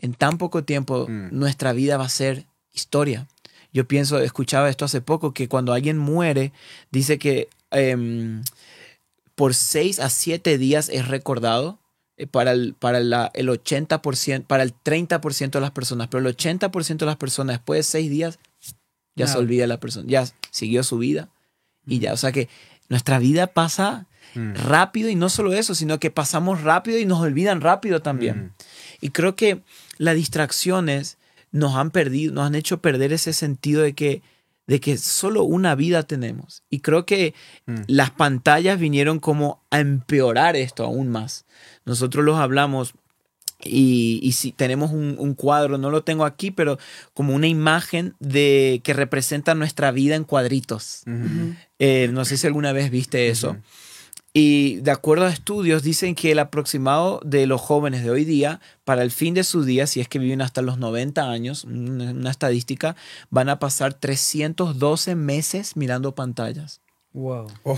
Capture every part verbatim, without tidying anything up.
en tan poco tiempo, mm. nuestra vida va a ser historia. Yo pienso, escuchaba esto hace poco, que cuando alguien muere, dice que eh, por seis a siete días es recordado eh, para, el, para la, el ochenta por ciento, para el treinta por ciento de las personas, pero el ochenta por ciento de las personas después de seis días ya no. se olvida la persona, ya siguió su vida y ya, o sea que nuestra vida pasa mm. rápido, y no solo eso, sino que pasamos rápido y nos olvidan rápido también. Mm. Y creo que las distracciones nos han perdido, nos han hecho perder ese sentido de que, de que solo una vida tenemos. Y creo que mm. las pantallas vinieron como a empeorar esto aún más. Nosotros los hablamos y, y si tenemos un, un cuadro, no lo tengo aquí, pero como una imagen de, que representa nuestra vida en cuadritos. Uh-huh. Eh, no sé si alguna vez viste eso. Uh-huh. Y de acuerdo a estudios dicen que el aproximado de los jóvenes de hoy día, para el fin de sus días, si es que viven hasta los noventa años, una, una estadística, van a pasar trescientos doce meses mirando pantallas. Wow. Oh.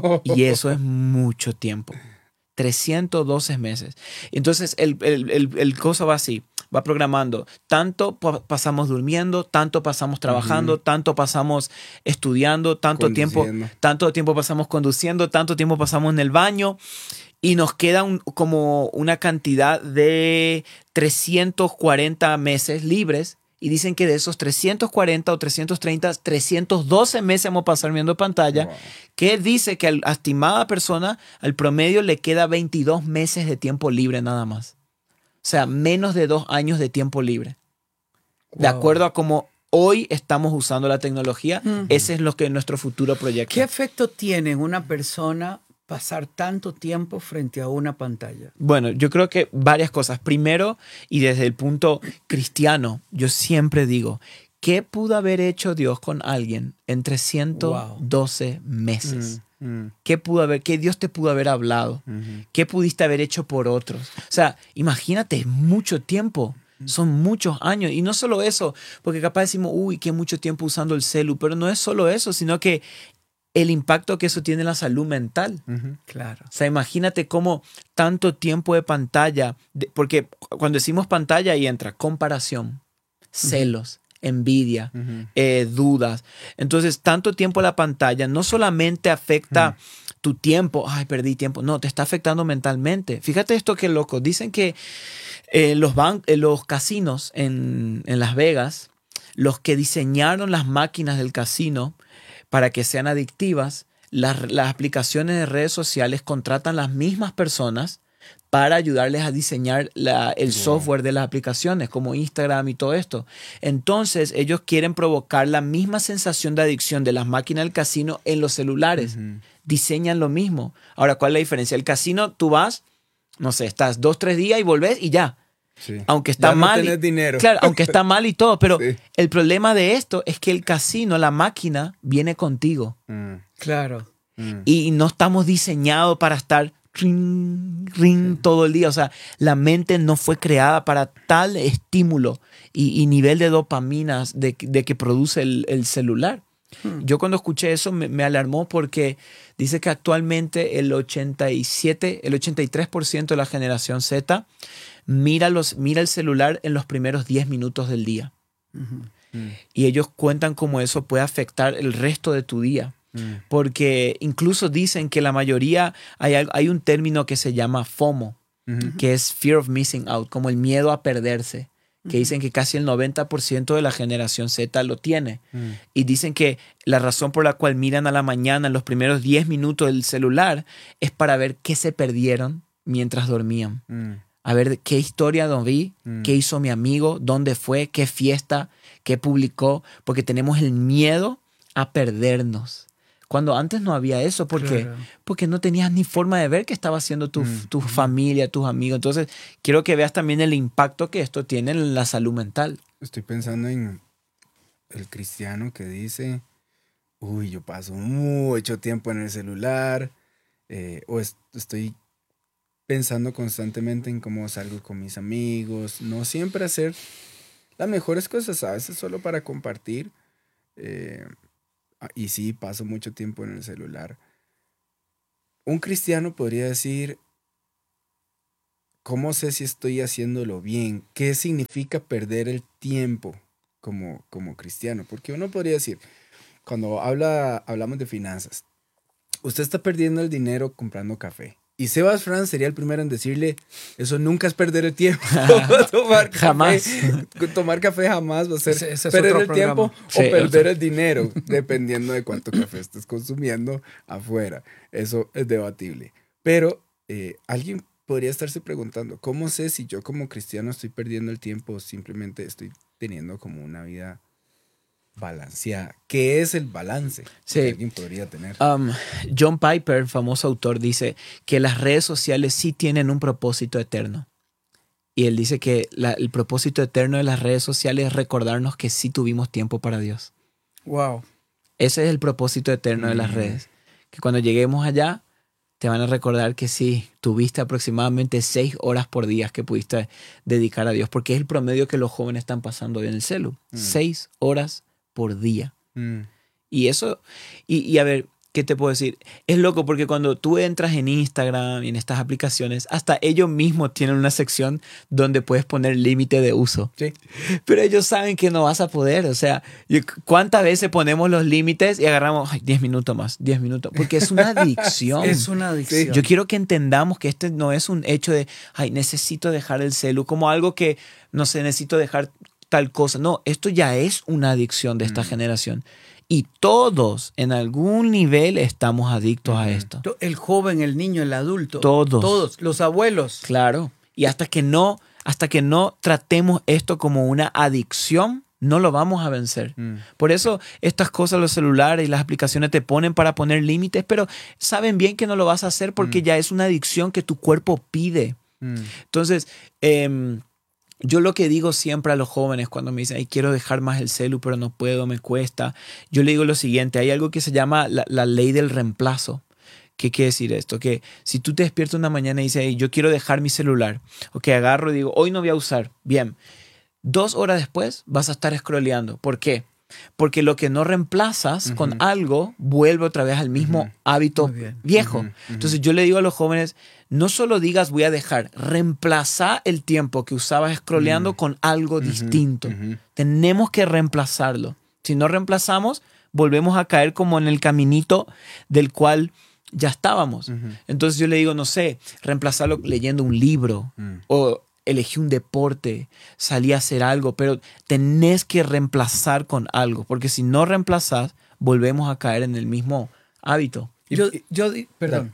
Y eso es mucho tiempo. trescientos doce meses. Entonces el, el, el, el cosa va así, va programando. Tanto pa- pasamos durmiendo, tanto pasamos trabajando, uh-huh. tanto pasamos estudiando, tanto tiempo, tanto tiempo pasamos conduciendo, tanto tiempo pasamos en el baño, y nos queda un, como una cantidad de trescientos cuarenta meses libres. Y dicen que de esos trescientos cuarenta o trescientos treinta, trescientos doce meses vamos a pasar viendo pantalla, wow. que dice que a la estimada persona, al promedio, le queda veintidós meses de tiempo libre nada más. O sea, menos de dos años de tiempo libre. Wow. De acuerdo a cómo hoy estamos usando la tecnología, uh-huh. ese es lo que nuestro futuro proyecta. ¿Qué efecto tiene en una persona pasar tanto tiempo frente a una pantalla? Bueno, yo creo que varias cosas. Primero, y desde el punto cristiano, yo siempre digo, ¿qué pudo haber hecho Dios con alguien en trescientos doce wow. meses? Mm, mm. ¿Qué pudo haber, qué Dios te pudo haber hablado? Uh-huh. ¿Qué pudiste haber hecho por otros? O sea, imagínate, mucho tiempo. Son muchos años. Y no solo eso, porque capaz decimos, uy, qué mucho tiempo usando el celu, pero no es solo eso, sino que el impacto que eso tiene en la salud mental. Uh-huh. Claro. O sea, imagínate cómo tanto tiempo de pantalla, de, porque cuando decimos pantalla ahí entra comparación, celos, uh-huh. envidia, uh-huh. eh, dudas. Entonces, tanto tiempo en la pantalla no solamente afecta uh-huh. tu tiempo, ay, perdí tiempo, no, te está afectando mentalmente. Fíjate esto que loco, dicen que eh, los, ban- eh, los casinos en, en Las Vegas, los que diseñaron las máquinas del casino para que sean adictivas, las, las aplicaciones de redes sociales contratan las mismas personas para ayudarles a diseñar la, el wow. software de las aplicaciones, como Instagram y todo esto. Entonces, ellos quieren provocar la misma sensación de adicción de las máquinas del casino en los celulares. Uh-huh. Diseñan lo mismo. Ahora, ¿cuál es la diferencia? El casino, tú vas, no sé, estás dos, tres días y volvés y ya. Sí. Aunque está ya no mal. tenés y, dinero. Claro, aunque está mal y todo, pero sí. el problema de esto es que el casino, la máquina, viene contigo. Mm. Claro. Mm. Y no estamos diseñados para estar ring, ring sí. todo el día. O sea, la mente no fue creada para tal estímulo y, y nivel de dopaminas de, de que produce el, el celular. Hmm. Yo cuando escuché eso me, me alarmó porque dice que actualmente el ochenta y siete, el ochenta y tres por ciento de la generación Z mira, los, mira el celular en los primeros diez minutos del día. Uh-huh. Mm. Y ellos cuentan cómo eso puede afectar el resto de tu día. Mm. Porque incluso dicen que la mayoría, hay, hay un término que se llama FOMO, uh-huh. que es Fear of Missing Out, como el miedo a perderse. Que dicen que casi el noventa por ciento de la generación Z lo tiene. Mm. Y dicen que la razón por la cual miran a la mañana en los primeros diez minutos del celular es para ver qué se perdieron mientras dormían. Mm. A ver qué historia no vi, mm. qué hizo mi amigo, dónde fue, qué fiesta, qué publicó. Porque tenemos el miedo a perdernos. Cuando antes no había eso, ¿por qué? Claro. Porque no tenías ni forma de ver qué estaba haciendo tu, mm. tu familia, tus amigos. Entonces, quiero que veas también el impacto que esto tiene en la salud mental. Estoy pensando en el cristiano que dice, uy, yo paso mucho tiempo en el celular, eh, o est- estoy pensando constantemente en cómo salgo con mis amigos, no siempre hacer las mejores cosas, a veces solo para compartir, eh, y sí, paso mucho tiempo en el celular. Un cristiano podría decir, ¿cómo sé si estoy haciéndolo bien? ¿Qué significa perder el tiempo como, como cristiano? Porque uno podría decir, cuando habla, hablamos de finanzas, usted está perdiendo el dinero comprando café. Y Sebas Franz sería el primero en decirle, eso nunca es perder el tiempo. tomar café, Jamás. Tomar café jamás va a ser Ese- ese es perder otro el programa. tiempo Sí, o perder otro. el dinero, dependiendo de cuánto café estés consumiendo afuera. Eso es debatible. Pero eh, alguien podría estarse preguntando, ¿cómo sé si yo como cristiano estoy perdiendo el tiempo o simplemente estoy teniendo como una vida balanceada? ¿Qué es el balance Sí. que alguien podría tener? Um, John Piper, famoso autor, dice que las redes sociales sí tienen un propósito eterno. Y él dice que la- el propósito eterno de las redes sociales es recordarnos que sí tuvimos tiempo para Dios. Wow. Ese es el propósito eterno de las Mm. redes. Que cuando lleguemos allá, te van a recordar que sí, tuviste aproximadamente seis horas por día que pudiste dedicar a Dios. Porque es el promedio que los jóvenes están pasando hoy en el celu. Mm. Seis horas por día. Mm. Y eso, y, y a ver, ¿qué te puedo decir? Es loco porque cuando tú entras en Instagram y en estas aplicaciones, hasta ellos mismos tienen una sección donde puedes poner límite de uso. Sí. Pero ellos saben que no vas a poder. O sea, yo- ¿cuántas veces ponemos los límites y agarramos ay, diez minutos más, diez minutos? Porque es una adicción. Es una adicción. Yo quiero que entendamos que este no es un hecho de, ay, necesito dejar el celu, como algo que, no sé, necesito dejar tal cosa. No, esto ya es una adicción de esta Mm. generación. Y todos, en algún nivel, estamos adictos a Ujú. esto. To- El joven, el niño, el adulto. Todos. Todos. Los abuelos. Claro. Y hasta que no, hasta que no tratemos esto como una adicción, no lo vamos a vencer. Mm. Por eso estas cosas, los celulares y las aplicaciones te ponen para poner límites, pero saben bien que no lo vas a hacer porque Mm. ya es una adicción que tu cuerpo pide. Mm. Entonces, em, yo lo que digo siempre a los jóvenes cuando me dicen, ay, quiero dejar más el celu, pero no puedo, me cuesta. Yo le digo lo siguiente, hay algo que se llama la, la ley del reemplazo. ¿Qué quiere decir esto? Que si tú te despiertas una mañana y dices, hey, yo quiero dejar mi celular, ok, agarro y digo, hoy no voy a usar. Bien, dos horas después vas a estar scrolleando. ¿Por qué? Porque lo que no reemplazas Ujú. con algo vuelve otra vez al mismo Ujú. hábito Muy bien. viejo. Ujú, ujú. Entonces yo le digo a los jóvenes, no solo digas voy a dejar, reemplaza el tiempo que usabas scrolleando Mm. con algo Ujú, distinto. ujú. Tenemos que reemplazarlo. Si no reemplazamos, volvemos a caer como en el caminito del cual ya estábamos. Ujú. Entonces yo le digo, no sé, reemplazarlo leyendo un libro Mm. o elegí un deporte, salí a hacer algo, pero tenés que reemplazar con algo, porque si no reemplazas, volvemos a caer en el mismo hábito. Yo, Y- yo di- perdón.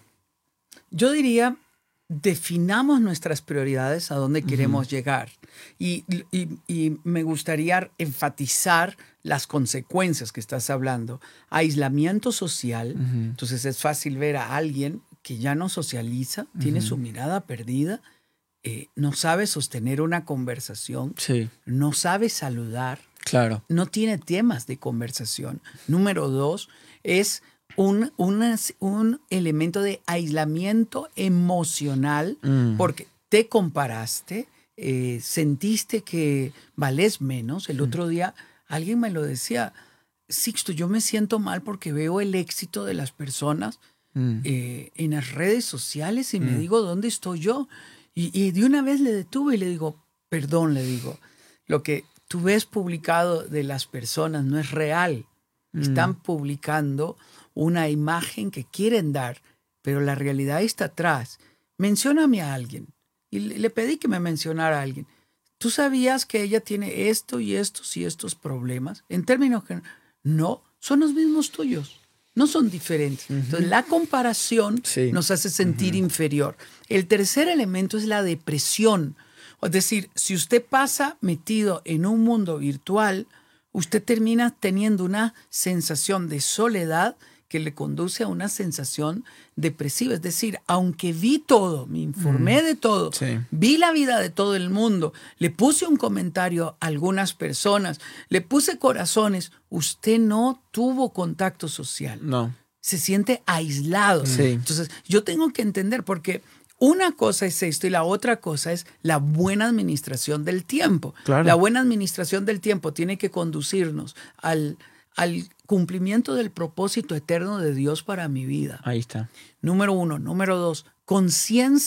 Yo diría, definamos nuestras prioridades a dónde queremos llegar. Y, y- y me gustaría enfatizar las consecuencias que estás hablando. Aislamiento social. Ujú. Entonces es fácil ver a alguien que ya no socializa, tiene Ujú. su mirada perdida, eh, no sabe sostener una conversación, Sí, no sabe saludar, claro. no tiene temas de conversación. Número dos, es un, una- un elemento de aislamiento emocional Mm. porque te comparaste, eh, sentiste que vales menos. El otro día alguien me lo decía, Sixto, yo me siento mal porque veo el éxito de las personas Mm. eh, en las redes sociales y me Mm. digo, ¿dónde estoy yo? Y, y de una vez le detuve y le digo, perdón, le digo, lo que tú ves publicado de las personas no es real. Están Mm. publicando una imagen que quieren dar, pero la realidad está atrás. Mencióname a alguien. Y le, le pedí que me mencionara a alguien. ¿Tú sabías que ella tiene esto y estos y estos problemas? En términos que no, son los mismos tuyos. No son diferentes. Entonces, la comparación Sí. nos hace sentir inferior. El tercer elemento es la depresión. Es decir, si usted pasa metido en un mundo virtual, usted termina teniendo una sensación de soledad que le conduce a una sensación depresiva. Es decir, aunque vi todo, me informé de todo, Sí. vi la vida de todo el mundo, le puse un comentario a algunas personas, le puse corazones, usted no tuvo contacto social. No. Se siente aislado. Sí. Entonces, yo tengo que entender, porque una cosa es esto y la otra cosa es la buena administración del tiempo. Claro. La buena administración del tiempo tiene que conducirnos al, al cumplimiento del propósito eterno de Dios para mi vida. Ahí está. Número uno. Número dos, conciencia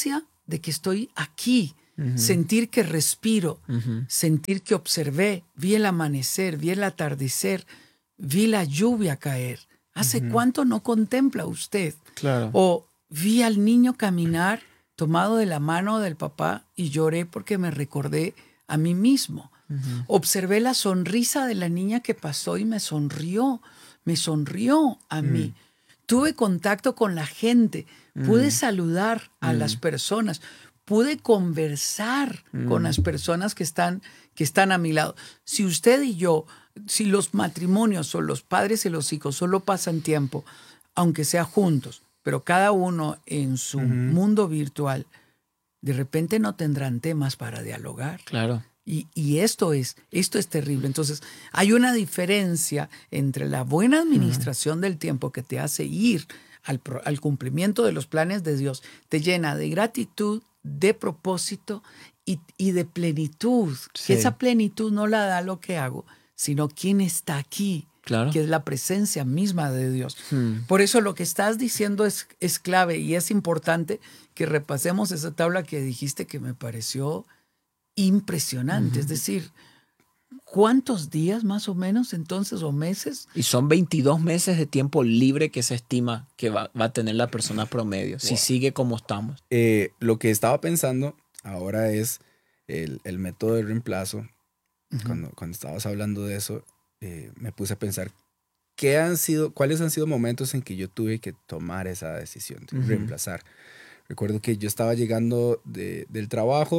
de que estoy aquí, Ujú. sentir que respiro, Ujú. sentir que observé, vi el amanecer, vi el atardecer, vi la lluvia caer. ¿Hace Ujú. cuánto no contempla usted? Claro. O vi al niño caminar tomado de la mano del papá y lloré porque me recordé a mí mismo. Ujú. Observé la sonrisa de la niña que pasó y me sonrió, me sonrió a mí. Tuve contacto con la gente, pude Mm. saludar a Mm. las personas, pude conversar con Mm. las personas que están, que están a mi lado. Si usted y yo, si los matrimonios o los padres y los hijos solo pasan tiempo, aunque sea juntos, pero cada uno en su Ujú. mundo virtual, de repente no tendrán temas para dialogar. Claro. Y, y esto es, esto es terrible. Entonces, hay una diferencia entre la buena administración del tiempo que te hace ir al, pro- al cumplimiento de los planes de Dios, te llena de gratitud, de propósito y, y de plenitud. Sí. Que esa plenitud no la da lo que hago, sino quien está aquí, Claro. que es la presencia misma de Dios. Hmm. Por eso lo que estás diciendo es, es clave y es importante que repasemos esa tabla que dijiste que me pareció impresionante. Es decir, ¿cuántos días más o menos entonces o meses? Y son veintidós meses de tiempo libre que se estima que va, va a tener la persona promedio, si Wow. sigue como estamos. Eh, lo que estaba pensando ahora es el, el método de reemplazo. Ujú. Cuando, cuando estabas hablando de eso, eh, me puse a pensar qué han sido, cuáles han sido momentos en que yo tuve que tomar esa decisión de Ujú. reemplazar. Recuerdo que yo estaba llegando de- del trabajo,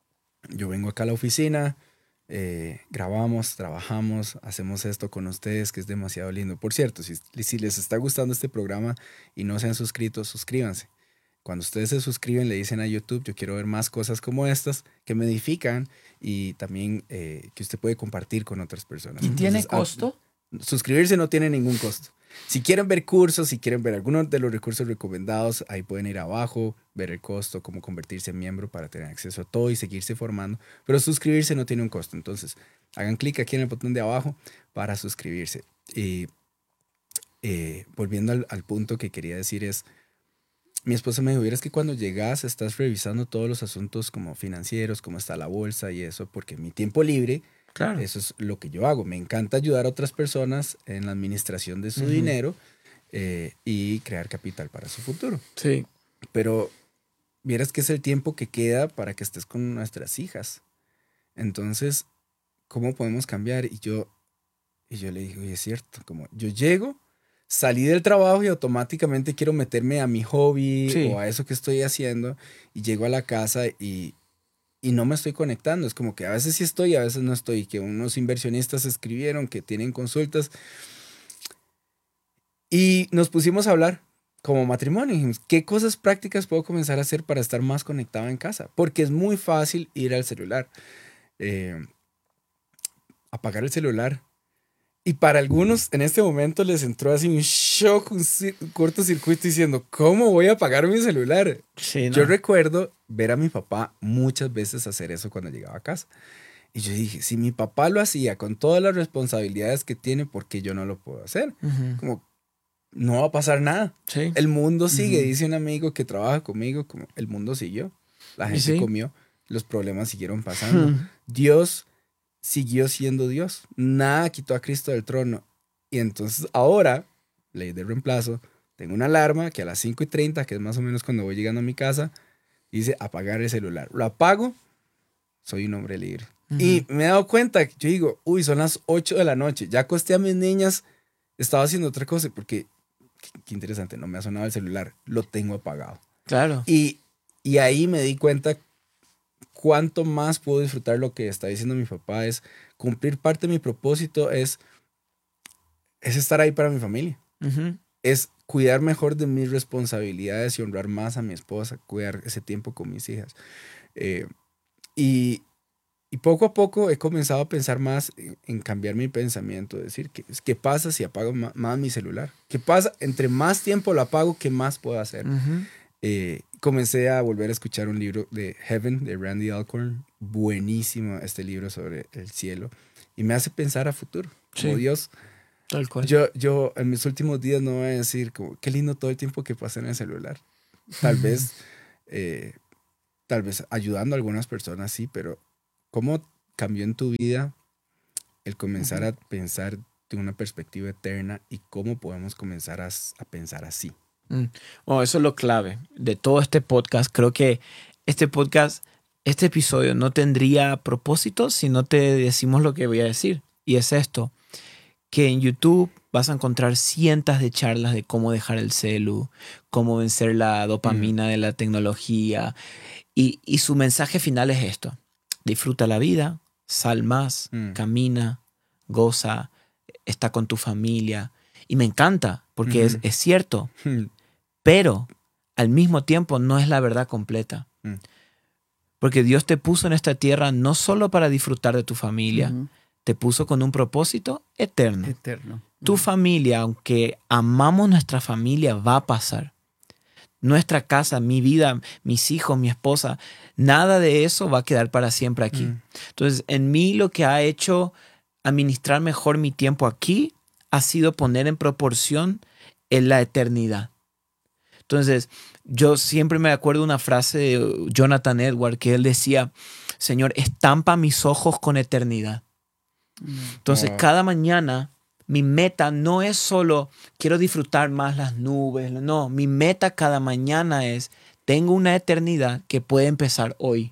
yo vengo acá a la oficina, eh, grabamos, trabajamos, hacemos esto con ustedes, que es demasiado lindo. Por cierto, si, si les está gustando este programa y no se han suscrito, suscríbanse. Cuando ustedes se suscriben, le dicen a YouTube, yo quiero ver más cosas como estas que me edifican y también eh, que usted puede compartir con otras personas. ¿Y tiene Entonces, ah, costo? suscribirse no tiene ningún costo. Si quieren ver cursos, si quieren ver algunos de los recursos recomendados, ahí pueden ir abajo, ver el costo, cómo convertirse en miembro para tener acceso a todo y seguirse formando. Pero suscribirse no tiene un costo. Entonces, hagan clic aquí en el botón de abajo para suscribirse. Y eh, volviendo al, al punto que quería decir es, mi esposa me dijo, vieras que cuando llegas estás revisando todos los asuntos como financieros, cómo está la bolsa y eso, porque en mi tiempo libre, Claro. eso es lo que yo hago. Me encanta ayudar a otras personas en la administración de su Ujú. dinero eh, y crear capital para su futuro. Sí. Pero vieras que es el tiempo que queda para que estés con nuestras hijas. Entonces, ¿cómo podemos cambiar? Y yo, y yo le dije, oye, es cierto, como yo llego, salí del trabajo y automáticamente quiero meterme a mi hobby Sí. o a eso que estoy haciendo y llego a la casa y, y no me estoy conectando. Es como que a veces sí estoy, a veces no estoy. Que unos inversionistas escribieron que tienen consultas y nos pusimos a hablar como matrimonio. Dijimos, ¿qué cosas prácticas puedo comenzar a hacer para estar más conectado en casa? Porque es muy fácil ir al celular, eh, apagar el celular. Y para algunos en este momento les entró así un shock, un, cir- un cortocircuito diciendo, ¿cómo voy a apagar mi celular? Sí, Yo no. recuerdo ver a mi papá muchas veces hacer eso cuando llegaba a casa. Y yo dije, si mi papá lo hacía con todas las responsabilidades que tiene, ¿por qué yo no lo puedo hacer? Ujú. Como, no va a pasar nada. Sí. El mundo sigue, Ujú. dice un amigo que trabaja conmigo, como el mundo siguió. La Y gente sí. comió, los problemas siguieron pasando. Hmm. Dios siguió siendo Dios. Nada quitó a Cristo del trono. Y entonces ahora, ley de reemplazo, tengo una alarma que a las cinco y treinta, que es más o menos cuando voy llegando a mi casa, dice apagar el celular. Lo apago, soy un hombre libre. Ujú. Y me he dado cuenta, yo digo, uy, son las ocho de la noche, ya acosté a mis niñas, estaba haciendo otra cosa, porque, qué, qué interesante, no me ha sonado el celular, lo tengo apagado. Claro. Y, y ahí me di cuenta cuánto más puedo disfrutar lo que está diciendo mi papá, es cumplir parte de mi propósito, es, es estar ahí para mi familia, Ujú. es cuidar mejor de mis responsabilidades y honrar más a mi esposa, cuidar ese tiempo con mis hijas. Eh, y, y poco a poco he comenzado a pensar más en, en cambiar mi pensamiento, decir, ¿qué, ¿qué pasa si apago ma- más mi celular? ¿Qué pasa? Entre más tiempo lo apago, ¿qué más puedo hacer? Ujú. Eh, comencé a volver a escuchar un libro de Heaven, de Randy Alcorn. Buenísimo este libro sobre el cielo. Y me hace pensar a futuro. Como Sí. Dios, Tal cual. yo, yo en mis últimos días no voy a decir como, qué lindo todo el tiempo que pasé en el celular. Tal vez eh, tal vez ayudando a algunas personas, sí, pero ¿cómo cambió en tu vida el comenzar uh-huh. a pensar de una perspectiva eterna y cómo podemos comenzar a, a pensar así? Mm. Bueno, eso es lo clave de todo este podcast. Creo que este podcast, este episodio no tendría propósito si no te decimos lo que voy a decir. Y es esto, que en YouTube vas a encontrar cientos de charlas de cómo dejar el celu, cómo vencer la dopamina mm. de la tecnología. Y, y su mensaje final es esto. Disfruta la vida, sal más, mm. camina, goza, está con tu familia. Y me encanta porque mm. es, es cierto. Mm. Pero al mismo tiempo no es la verdad completa. Mm. Porque Dios te puso en esta tierra no solo para disfrutar de tu familia, mm. te puso con un propósito eterno. Eterno. Tu Mm. familia, aunque amamos nuestra familia, va a pasar. Nuestra casa, mi vida, mis hijos, mi esposa, nada de eso va a quedar para siempre aquí. Mm. Entonces, en mí lo que ha hecho administrar mejor mi tiempo aquí ha sido poner en proporción en la eternidad. Entonces, yo siempre me acuerdo de una frase de Jonathan Edwards que él decía, Señor, estampa mis ojos con eternidad. Mm. Entonces, wow. cada mañana mi meta no es solo quiero disfrutar más las nubes. No, mi meta cada mañana es tengo una eternidad que puede empezar hoy.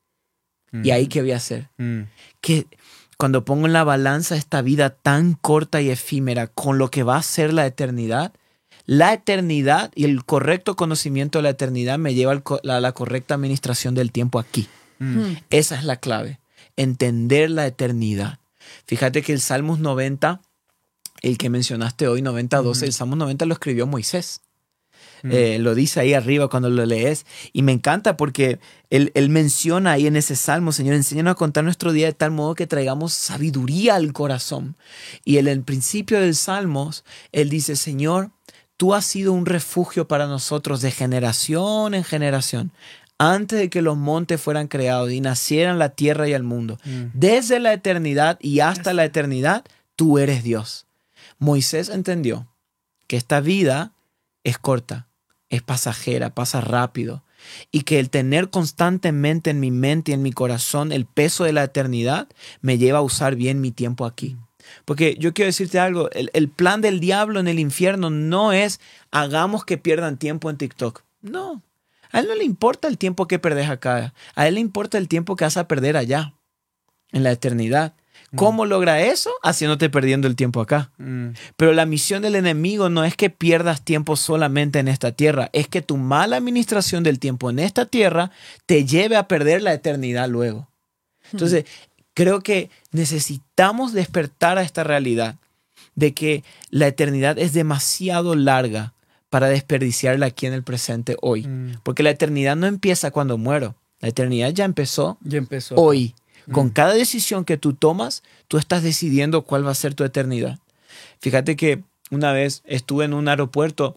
Mm. ¿Y ahí qué voy a hacer? Mm. Que cuando pongo en la balanza esta vida tan corta y efímera con lo que va a ser la eternidad, la eternidad y el correcto conocimiento de la eternidad me lleva a la correcta administración del tiempo aquí. Mm. Esa es la clave, entender la eternidad. Fíjate que el Salmos noventa, el que mencionaste hoy, noventa doce, mm. el Salmos noventa lo escribió Moisés. Mm. Eh, lo dice ahí arriba cuando lo lees. Y me encanta porque él, él menciona ahí en ese Salmo, Señor, enséñanos a contar nuestro día de tal modo que traigamos sabiduría al corazón. Y en el principio del Salmos, él dice, Señor, tú has sido un refugio para nosotros de generación en generación, antes de que los montes fueran creados y nacieran la tierra y el mundo. Mm. Desde la eternidad y hasta la eternidad, tú eres Dios. Moisés entendió que esta vida es corta, es pasajera, pasa rápido, y que el tener constantemente en mi mente y en mi corazón el peso de la eternidad me lleva a usar bien mi tiempo aquí. Porque yo quiero decirte algo, el, el plan del diablo en el infierno no es hagamos que pierdan tiempo en TikTok. No, a él no le importa el tiempo que perdés acá, a él le importa el tiempo que vas a perder allá, en la eternidad. ¿Cómo mm. logra eso? Haciéndote perdiendo el tiempo acá. Mm. Pero la misión del enemigo no es que pierdas tiempo solamente en esta tierra, es que tu mala administración del tiempo en esta tierra te lleve a perder la eternidad luego. Entonces, mm. creo que necesitamos despertar a esta realidad de que la eternidad es demasiado larga para desperdiciarla aquí en el presente hoy. Mm. Porque la eternidad no empieza cuando muero. La eternidad ya empezó, ya empezó hoy. Mm. Con cada decisión que tú tomas, tú estás decidiendo cuál va a ser tu eternidad. Fíjate que una vez estuve en un aeropuerto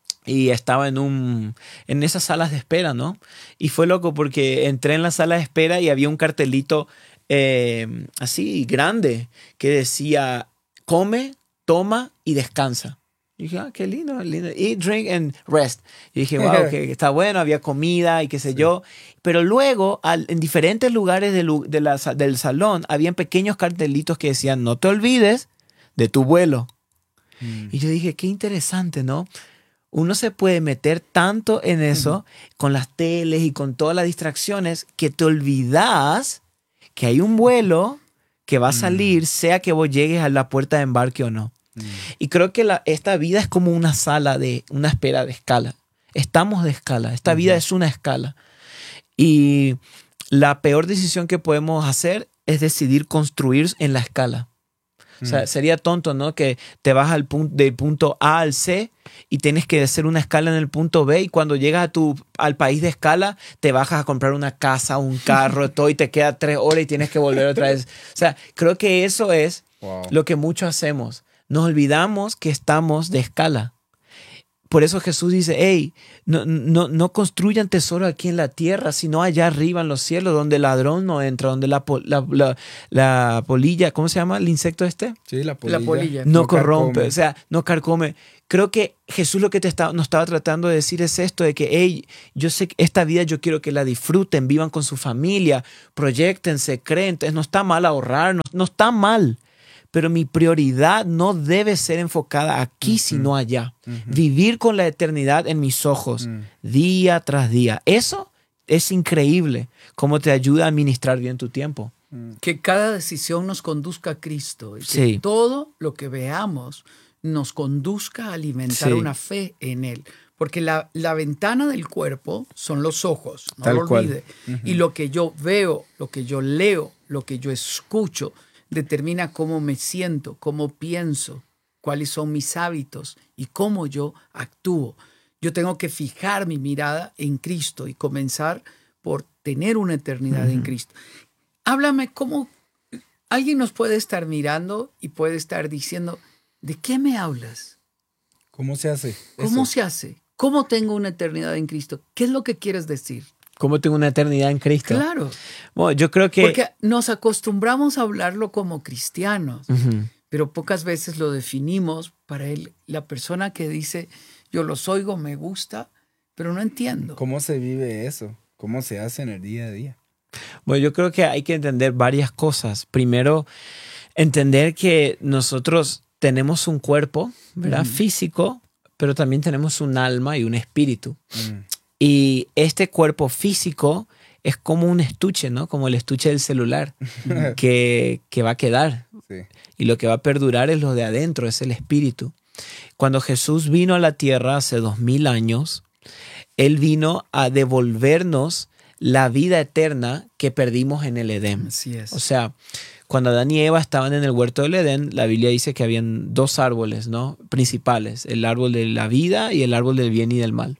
y estaba en un en esas salas de espera, ¿no? Y fue loco porque entré en la sala de espera y había un cartelito eh, así grande que decía come, toma y descansa. Y dije, ah, qué lindo, lindo. Eat, drink and rest. Y dije, wow, que está bueno, había comida y qué sé sí. yo. Pero luego, al, en diferentes lugares de, de la, del salón, habían pequeños cartelitos que decían, no te olvides de tu vuelo. Mm. Y yo dije, qué interesante, ¿no? Uno se puede meter tanto en eso, mm. con las teles y con todas las distracciones, que te olvidas que hay un vuelo que va a salir, mm. sea que vos llegues a la puerta de embarque o no. Mm. Y creo que la, esta vida es como una sala de una espera de escala. Estamos de escala. Esta uh-huh. vida es una escala. Y la peor decisión que podemos hacer es decidir construir en la escala. Mm. O sea, sería tonto, ¿no? Que te vas al punto, del punto A al C y tienes que hacer una escala en el punto B y cuando llegas a tu, al país de escala te bajas a comprar una casa, un carro, todo y te queda tres horas y tienes que volver otra vez. O sea, creo que eso es wow. lo que muchos hacemos. Nos olvidamos que estamos de escala. por eso Jesús dice, hey, no, no, no construyan tesoro aquí en la tierra, sino allá arriba en los cielos, donde el ladrón no entra, donde la, la, la, la polilla, ¿cómo se llama el insecto este? Sí, la polilla. La polilla. No, No corrompe, carcome. o sea, no carcome. Creo que Jesús lo que te está, nos estaba tratando de decir es esto, de que, hey, yo sé que esta vida yo quiero que la disfruten, vivan con su familia, proyéctense, creen. Entonces no está mal ahorrar, no, no está mal. Pero mi prioridad no debe ser enfocada aquí, Ujú. sino allá. Ujú. Vivir con la eternidad en mis ojos, Mm. día tras día. Eso es increíble, cómo te ayuda a administrar bien tu tiempo. Mm. Que cada decisión nos conduzca a Cristo. Y que Sí. todo lo que veamos nos conduzca a alimentar Sí. una fe en Él. Porque la, la ventana del cuerpo son los ojos, no Tal lo cual. olvide. Ujú. Y lo que yo veo, lo que yo leo, lo que yo escucho, determina cómo me siento, cómo pienso, cuáles son mis hábitos y cómo yo actúo. Yo tengo que fijar mi mirada en Cristo y comenzar por tener una eternidad en Ujú. Cristo. Háblame cómo alguien nos puede estar mirando y puede estar diciendo, ¿de qué me hablas? ¿Cómo se hace? ¿Cómo eso? se hace? ¿Cómo tengo una eternidad en Cristo? ¿Qué es lo que quieres decir? ¿Cómo tengo una eternidad en Cristo? Claro, Bueno, yo creo que... porque nos acostumbramos a hablarlo como cristianos, Ujú. pero pocas veces lo definimos para él, la persona que dice, yo los oigo, me gusta, pero no entiendo. ¿Cómo se vive eso? ¿Cómo se hace en el día a día? Bueno, yo creo que hay que entender varias cosas. Primero, entender que nosotros tenemos un cuerpo, ¿verdad? Ujú. Físico, pero también tenemos un alma y un espíritu. Mm. Y este cuerpo físico es como un estuche, ¿no? Como el estuche del celular, que, que va a quedar. Sí. Y lo que va a perdurar es lo de adentro, es el espíritu. Cuando Jesús vino a la tierra hace dos mil años, Él vino a devolvernos la vida eterna que perdimos en el Edén. Así es. O sea, cuando Adán y Eva estaban en el huerto del Edén, la Biblia dice que habían dos árboles, ¿no? Principales, el árbol de la vida y el árbol del bien y del mal.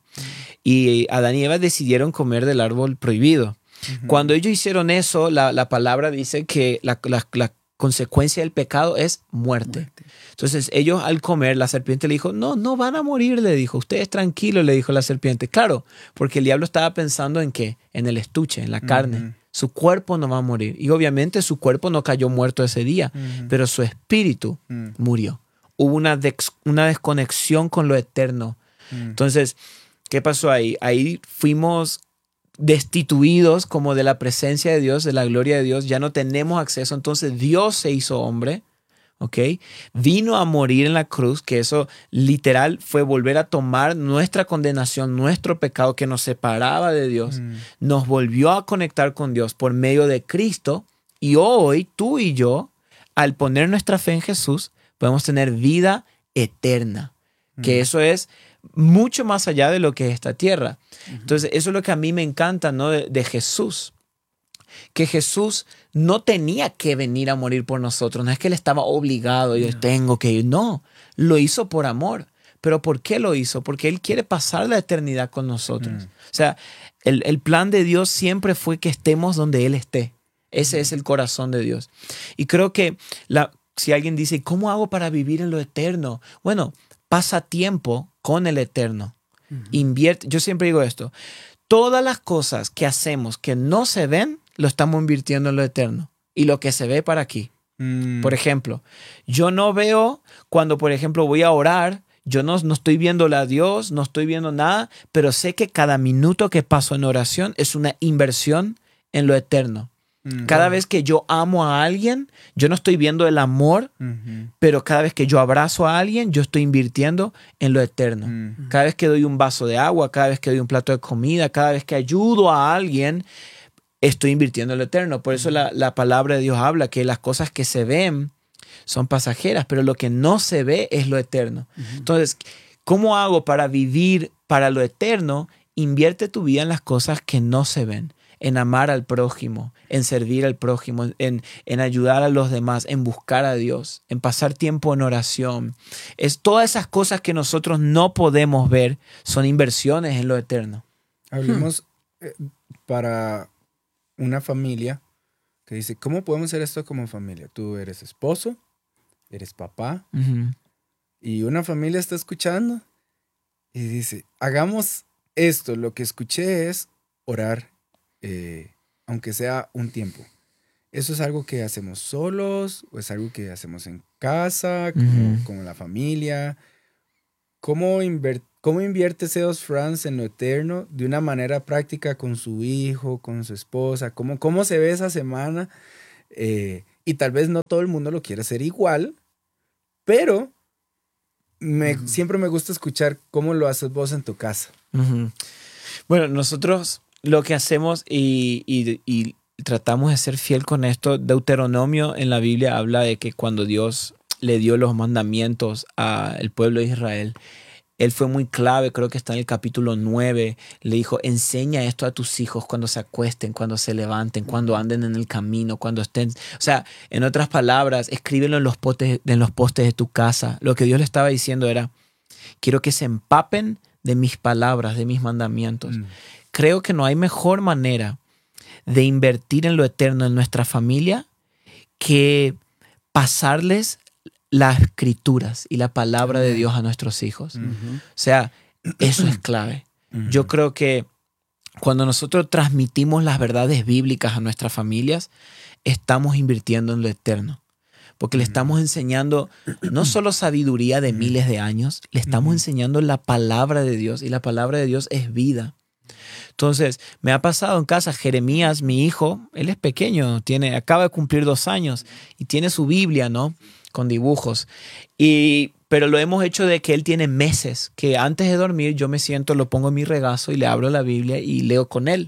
Y Adán y Eva decidieron comer del árbol prohibido. Ujú. Cuando ellos hicieron eso, la, la palabra dice que la, la- la consecuencia del pecado es muerte. Muerte. Entonces ellos al comer, la serpiente le dijo, no, no van a morir, le dijo. Ustedes tranquilos, le dijo la serpiente. Claro, porque el diablo estaba pensando en qué, en el estuche, en la carne. Ujú. Su cuerpo no va a morir. Y obviamente su cuerpo no cayó muerto ese día, Ujú. pero su espíritu Mm. murió. Hubo una, dex- una desconexión con lo eterno. Mm. Entonces, ¿qué pasó ahí? Ahí fuimos destituidos como de la presencia de Dios, de la gloria de Dios. Ya no tenemos acceso. Entonces Dios se hizo hombre, ¿ok? Vino a morir en la cruz, que eso literal fue volver a tomar nuestra condenación, nuestro pecado que nos separaba de Dios. Mm. Nos volvió a conectar con Dios por medio de Cristo. Y hoy tú y yo, al poner nuestra fe en Jesús, podemos tener vida eterna. Que Mm. eso es mucho más allá de lo que es esta tierra. Entonces, eso es lo que a mí me encanta, ¿no? de, de Jesús. Que Jesús no tenía que venir a morir por nosotros. No es que él estaba obligado, yo No. tengo que ir. No, lo hizo por amor. ¿Pero por qué lo hizo? Porque él quiere pasar la eternidad con nosotros. Mm. O sea, el, el plan de Dios siempre fue que estemos donde Él esté. Ese es el corazón de Dios. Y creo que la, si alguien dice, ¿cómo hago para vivir en lo eterno? Bueno, pasa tiempo con el eterno. Ujú. Invierte. Yo siempre digo esto. Todas las cosas que hacemos que no se ven, lo estamos invirtiendo en lo eterno. Y lo que se ve para aquí. Mm. Por ejemplo, yo no veo cuando, por ejemplo, voy a orar, yo no, no estoy viéndole a Dios, no estoy viendo nada, pero sé que cada minuto que paso en oración es una inversión en lo eterno. Mm. Cada vez que yo amo a alguien, yo no estoy viendo el amor, Ujú. pero cada vez que yo abrazo a alguien, yo estoy invirtiendo en lo eterno. Mm. Cada vez que doy un vaso de agua, cada vez que doy un plato de comida, cada vez que ayudo a alguien, estoy invirtiendo en lo eterno. Por eso la, la palabra de Dios habla que las cosas que se ven son pasajeras, pero lo que no se ve es lo eterno. Entonces, ¿cómo hago para vivir para lo eterno? Invierte tu vida en las cosas que no se ven, en amar al prójimo, en servir al prójimo, en, en ayudar a los demás, en buscar a Dios, en pasar tiempo en oración. Es todas esas cosas que nosotros no podemos ver son inversiones en lo eterno. Hablemos eh, para una familia que dice, ¿cómo podemos hacer esto como familia? Tú eres esposo, eres papá, Ujú. y una familia está escuchando Y dice, hagamos esto. Lo que escuché es orar, eh, aunque sea un tiempo. ¿Eso es algo que hacemos solos o es algo que hacemos en casa, como, Ujú. con la familia? ¿Cómo, inver- ¿Cómo invierte Seos France en lo eterno de una manera práctica con su hijo, con su esposa? ¿Cómo, cómo se ve esa semana? Eh, y tal vez no todo el mundo lo quiere hacer igual, pero me, Ujú. siempre me gusta escuchar cómo lo haces vos en tu casa. Ujú. Bueno, nosotros lo que hacemos y, y- y tratamos de ser fiel con esto, Deuteronomio en la Biblia habla de que cuando Dios le dio los mandamientos al pueblo de Israel, él fue muy clave, creo que está en el capítulo nueve, le dijo, enseña esto a tus hijos cuando se acuesten, cuando se levanten, cuando anden en el camino, cuando estén, o sea, en otras palabras, escríbelo en los, potes, en los postes de tu casa. Lo que Dios le estaba diciendo era, quiero que se empapen de mis palabras, de mis mandamientos. Mm. Creo que no hay mejor manera de invertir en lo eterno en nuestra familia que pasarles las escrituras y la palabra de Dios a nuestros hijos. Mm. Ujú. O sea, eso es clave. Yo creo que cuando nosotros transmitimos las verdades bíblicas a nuestras familias, estamos invirtiendo en lo eterno. Porque le estamos enseñando no solo sabiduría de miles de años, le estamos Ujú. enseñando la palabra de Dios y la palabra de Dios es vida. Entonces, me ha pasado en casa, Jeremías, mi hijo, él es pequeño, tiene, acaba de cumplir dos años y tiene su Biblia, ¿no? Con dibujos. Y, pero lo hemos hecho de que él tiene meses, que antes de dormir yo me siento, lo pongo en mi regazo y le abro la Biblia y leo con él.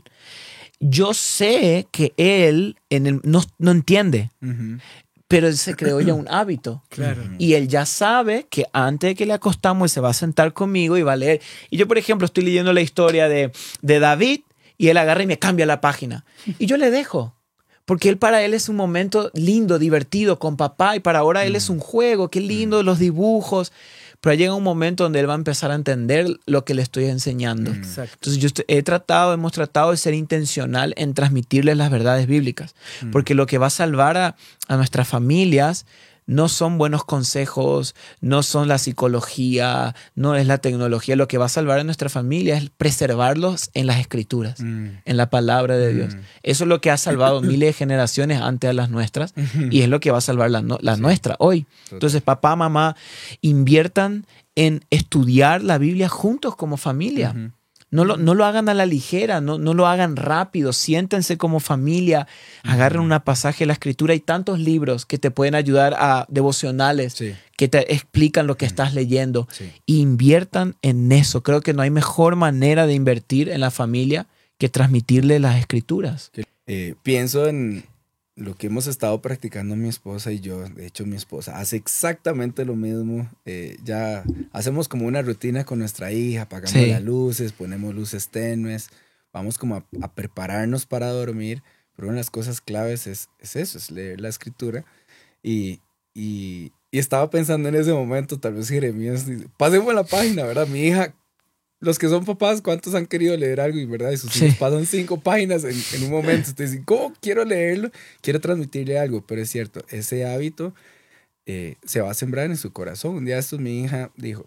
Yo sé que él en el- no, no entiende, Ujú. pero él se creó ya un hábito. Claro. Y él ya sabe que antes de que le acostamos, él se va a sentar conmigo y va a leer. Y yo, por ejemplo, estoy leyendo la historia de, de David y él agarra y me cambia la página. Y yo le dejo. Porque él para él es un momento lindo, divertido con papá y para ahora él es un juego. Qué lindo los dibujos. Pero llega un momento donde él va a empezar a entender lo que le estoy enseñando. Mm. Exacto. Entonces yo estoy- he tratado, hemos tratado de ser intencional en transmitirles las verdades bíblicas, porque lo que va a salvar a, a nuestras familias no son buenos consejos, no son la psicología, no es la tecnología. Lo que va a salvar a nuestra familia es preservarlos en las escrituras, Mm. en la palabra de Dios. Mm. Eso es lo que ha salvado miles de generaciones antes a las nuestras y es lo que va a salvar la, no- la Sí. nuestra hoy. Total. Entonces, papá, mamá, inviertan en estudiar la Biblia juntos como familia. Ujú. No lo, no lo hagan a la ligera, no, no lo hagan rápido, siéntense como familia, agarren una pasaje de la escritura. Hay tantos libros que te pueden ayudar a devocionales, Sí, que te explican lo que estás leyendo. sí. Inviertan en eso. Creo que no hay mejor manera de invertir en la familia que transmitirle las escrituras. Eh, pienso en lo que hemos estado practicando mi esposa y yo. De hecho, mi esposa hace exactamente lo mismo. Eh, ya hacemos como una rutina con nuestra hija, apagamos Sí. las luces, ponemos luces tenues, vamos como a, a prepararnos para dormir. Pero una de las cosas claves es, es eso, es leer la escritura. Y, y, y estaba pensando en ese momento, tal vez Jeremías, dice, pasemos la página, ¿verdad? Mi hija, los que son papás, ¿cuántos han querido leer algo? Y verdad, y sus Sí. hijos pasan cinco páginas en, en un momento. Ustedes dicen, ¿cómo quiero leerlo? Quiero transmitirle algo, pero es cierto, ese hábito eh, se va a sembrar en su corazón. Un día estos mi hija dijo,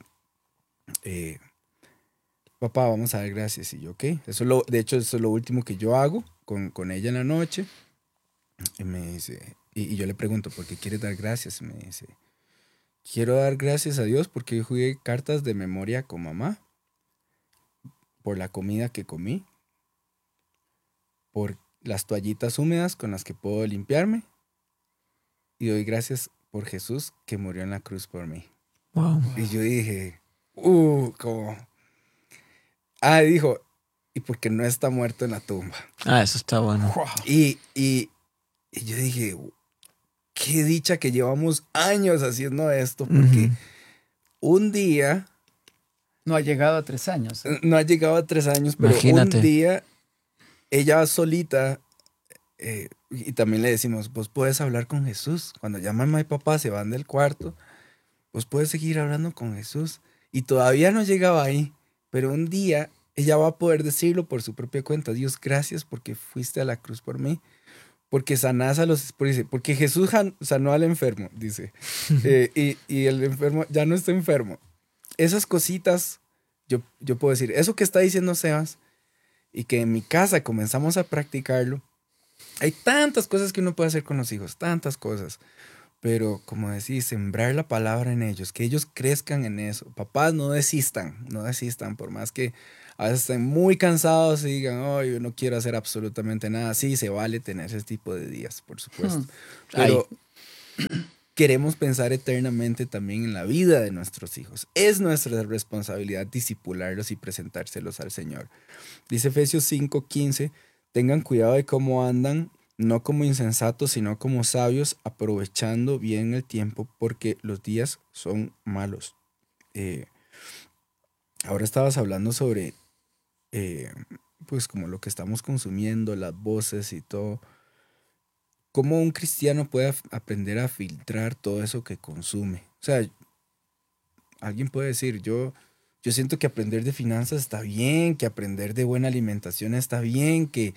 eh, papá, vamos a dar gracias. Y yo, ok. Eso es lo, de hecho, eso es lo último que yo hago con, con ella en la noche. Y me dice, y, y yo le pregunto, ¿por qué quieres dar gracias? Y me dice, quiero dar gracias a Dios porque yo jugué cartas de memoria con mamá, por la comida que comí, por las toallitas húmedas con las que puedo limpiarme, y doy gracias por Jesús que murió en la cruz por mí. Wow. Y yo dije, uh, como... Ah, y dijo, y porque no está muerto en la tumba. Ah, eso está bueno. Y, y, y yo dije, qué dicha que llevamos años haciendo esto, porque Ujú. un día, No ha llegado a tres años. ¿eh? no ha llegado a tres años, pero Imagínate. un día ella solita, eh, y también le decimos, vos puedes hablar con Jesús. Cuando ya mamá y papá se van del cuarto, vos puedes seguir hablando con Jesús. Y todavía no llegaba ahí, pero un día ella va a poder decirlo por su propia cuenta. Dios, gracias porque fuiste a la cruz por mí. Porque sanás a los... Dice, porque Jesús jan- sanó al enfermo, dice. Eh, y, y el enfermo ya no está enfermo. Esas cositas yo, yo puedo decir, eso que está diciendo Sebas, y que en mi casa comenzamos a practicarlo, hay tantas cosas que uno puede hacer con los hijos, tantas cosas. Pero como decís, sembrar la palabra en ellos, que ellos crezcan en eso. Papás, no desistan, no desistan, por más que a veces estén muy cansados y digan, oh, yo no quiero hacer absolutamente nada. Sí, se vale tener ese tipo de días, por supuesto. Hmm. Pero queremos pensar eternamente también en la vida de nuestros hijos. Es nuestra responsabilidad discipularlos y presentárselos al Señor. Dice Efesios cinco quince, tengan cuidado de cómo andan, no como insensatos, sino como sabios, aprovechando bien el tiempo, porque los días son malos. Eh, ahora estabas hablando sobre, eh, pues como lo que estamos consumiendo, las voces y todo. ¿Cómo un cristiano puede aprender a filtrar todo eso que consume? O sea, alguien puede decir, yo, yo siento que aprender de finanzas está bien, que aprender de buena alimentación está bien, que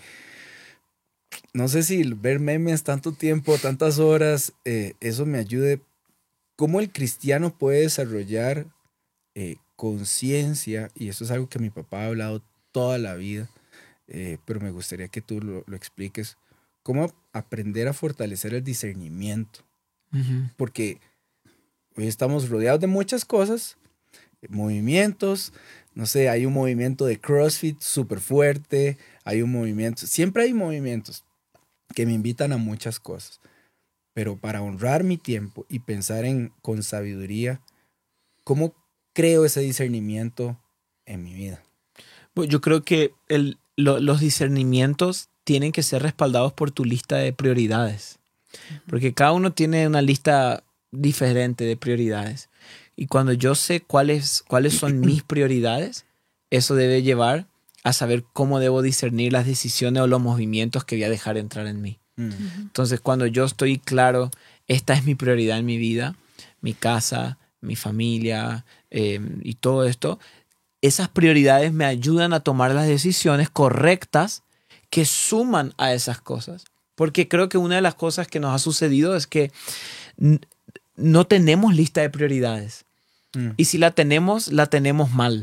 no sé si ver memes tanto tiempo, tantas horas, eh, eso me ayude. ¿Cómo el cristiano puede desarrollar eh, conciencia? Y eso es algo que mi papá ha hablado toda la vida, eh, pero me gustaría que tú lo, lo expliques. ¿Cómo aprender a fortalecer el discernimiento? Uh-huh. Porque hoy estamos rodeados de muchas cosas, movimientos, no sé, hay un movimiento de CrossFit súper fuerte, hay un movimiento, siempre hay movimientos que me invitan a muchas cosas, pero para honrar mi tiempo y pensar en con sabiduría, ¿cómo creo ese discernimiento en mi vida? Pues yo creo que el, lo, los discernimientos tienen que ser respaldados por tu lista de prioridades, porque cada uno tiene una lista diferente de prioridades. Y cuando yo sé cuáles, cuáles son mis prioridades, eso debe llevar a saber cómo debo discernir las decisiones o los movimientos que voy a dejar entrar en mí. Mm. Entonces, cuando yo estoy claro, esta es mi prioridad en mi vida, mi casa, mi familia eh, y todo esto, esas prioridades me ayudan a tomar las decisiones correctas que suman a esas cosas. Porque creo que una de las cosas que nos ha sucedido es que n- no tenemos lista de prioridades. Mm. Y si la tenemos, la tenemos mal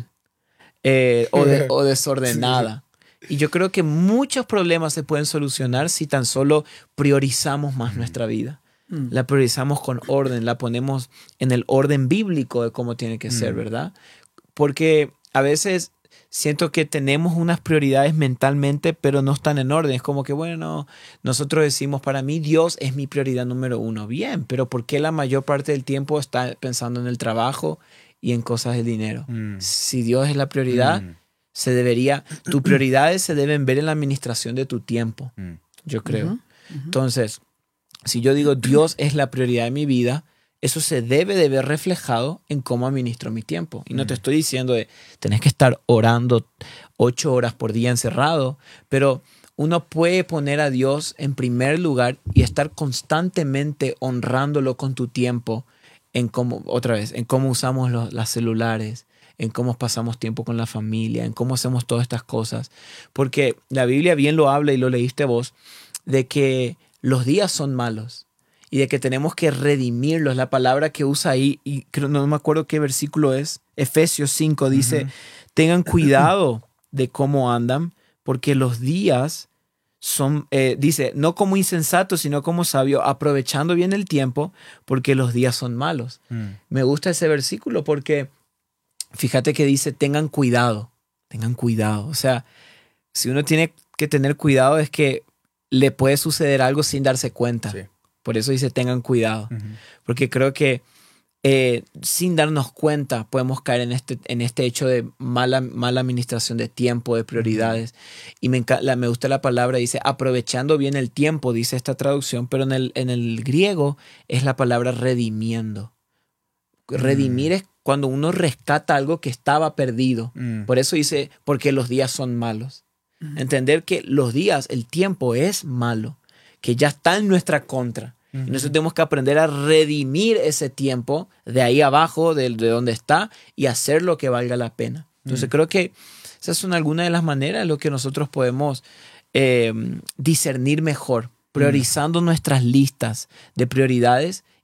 eh, o, de, o desordenada. Sí. Y yo creo que muchos problemas se pueden solucionar si tan solo priorizamos más mm. nuestra vida. Mm. La priorizamos con orden, la ponemos en el orden bíblico de cómo tiene que mm. ser, ¿verdad? Porque a veces siento que tenemos unas prioridades mentalmente, pero no están en orden. Es como que, bueno, nosotros decimos, para mí Dios es mi prioridad número uno. Bien, pero ¿por qué la mayor parte del tiempo está pensando en el trabajo y en cosas de dinero? Mm. Si Dios es la prioridad, mm. se debería, tus prioridades se deben ver en la administración de tu tiempo, mm. yo creo. Uh-huh, uh-huh. Entonces, si yo digo Dios es la prioridad de mi vida, eso se debe de ver reflejado en cómo administro mi tiempo. Y no mm. te estoy diciendo de tenés que estar orando ocho horas por día encerrado, pero uno puede poner a Dios en primer lugar y estar constantemente honrándolo con tu tiempo en cómo, otra vez, en cómo usamos los, las celulares, en cómo pasamos tiempo con la familia, en cómo hacemos todas estas cosas. Porque la Biblia bien lo habla, y lo leíste vos, de que los días son malos. Y de que tenemos que redimirlos. La palabra que usa ahí, y creo, no me acuerdo qué versículo es, Efesios cinco dice, uh-huh. tengan cuidado de cómo andan, porque los días son, eh, dice, no como insensatos, sino como sabios, aprovechando bien el tiempo, porque los días son malos. Uh-huh. Me gusta ese versículo porque fíjate que dice, tengan cuidado, tengan cuidado. O sea, si uno tiene que tener cuidado es que le puede suceder algo sin darse cuenta. Sí. Por eso dice tengan cuidado, uh-huh. porque creo que eh, sin darnos cuenta podemos caer en este, en este hecho de mala, mala administración de tiempo, de prioridades. Uh-huh. Y me, la, me gusta la palabra, dice aprovechando bien el tiempo, dice esta traducción, pero en el, en el griego es la palabra redimiendo. Uh-huh. Redimir es cuando uno rescata algo que estaba perdido. Uh-huh. Por eso dice, porque los días son malos. Uh-huh. Entender que los días, el tiempo es malo, que ya está en nuestra contra. Uh-huh. Y nosotros tenemos que aprender a redimir ese tiempo de ahí abajo, de, de donde está, y hacer lo que valga la pena. Entonces uh-huh. creo que esas son algunas de las maneras en las que nosotros podemos eh, discernir mejor, priorizando uh-huh. nuestras listas de prioridades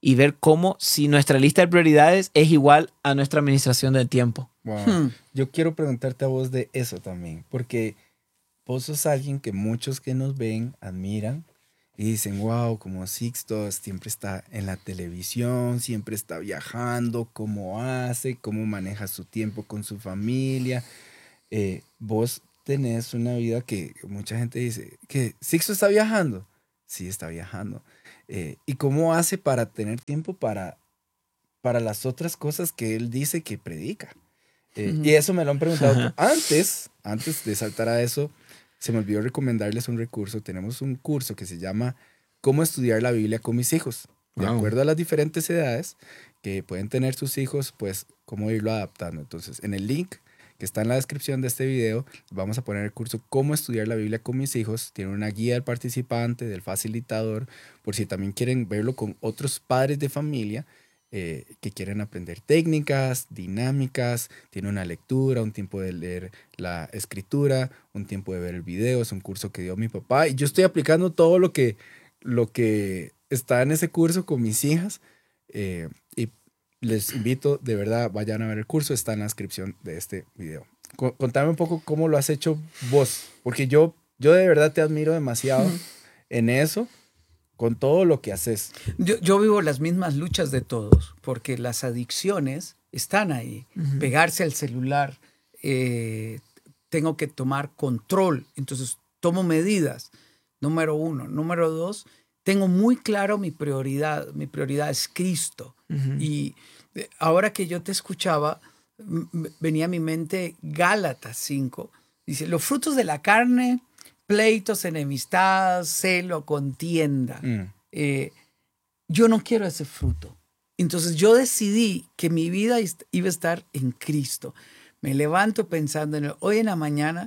y ver cómo si nuestra lista de prioridades es igual a nuestra administración del tiempo. Wow. Hmm. Yo quiero preguntarte a vos de eso también, porque vos sos alguien que muchos que nos ven admiran y dicen, wow, como Sixto siempre está en la televisión, siempre está viajando, cómo hace, cómo maneja su tiempo con su familia. Eh, vos tenés una vida que mucha gente dice, ¿que Sixto está viajando? Sí, está viajando. Eh, ¿Y cómo hace para tener tiempo para, para las otras cosas que él dice que predica? Eh, Ujú. Y eso me lo han preguntado antes, antes de saltar a eso. Se me olvidó recomendarles un recurso. Tenemos un curso que se llama Cómo estudiar la Biblia con mis hijos. De Wow. acuerdo a las diferentes edades que pueden tener sus hijos, pues cómo irlo adaptando. Entonces, en el link que está en la descripción de este video, vamos a poner el curso Cómo estudiar la Biblia con mis hijos. Tiene una guía del participante, del facilitador, por si también quieren verlo con otros padres de familia eh, que quieren aprender técnicas, dinámicas. Tiene una lectura, un tiempo de leer la escritura, un tiempo de ver el video. Es un curso que dio mi papá y yo estoy aplicando todo lo que, lo que está en ese curso con mis hijas. Eh, y les invito, de verdad, vayan a ver el curso, está en la descripción de este video. Co- Contame un poco cómo lo has hecho vos, porque yo, yo de verdad te admiro demasiado en eso, con todo lo que haces. Yo, yo vivo las mismas luchas de todos, porque las adicciones están ahí. Ujú. Pegarse al celular, eh, tengo que tomar control, entonces tomo medidas. Número uno. Número dos, tengo muy claro mi prioridad. Mi prioridad es Cristo. Ujú. Y eh, ahora que yo te escuchaba, m- m- venía a mi mente Gálatas cinco. Dice, los frutos de la carne, pleitos, enemistad, celo, contienda. Mm. Eh, yo no quiero ese fruto. Entonces yo decidí que mi vida ist- iba a estar en Cristo. Me levanto pensando en él. Hoy en la mañana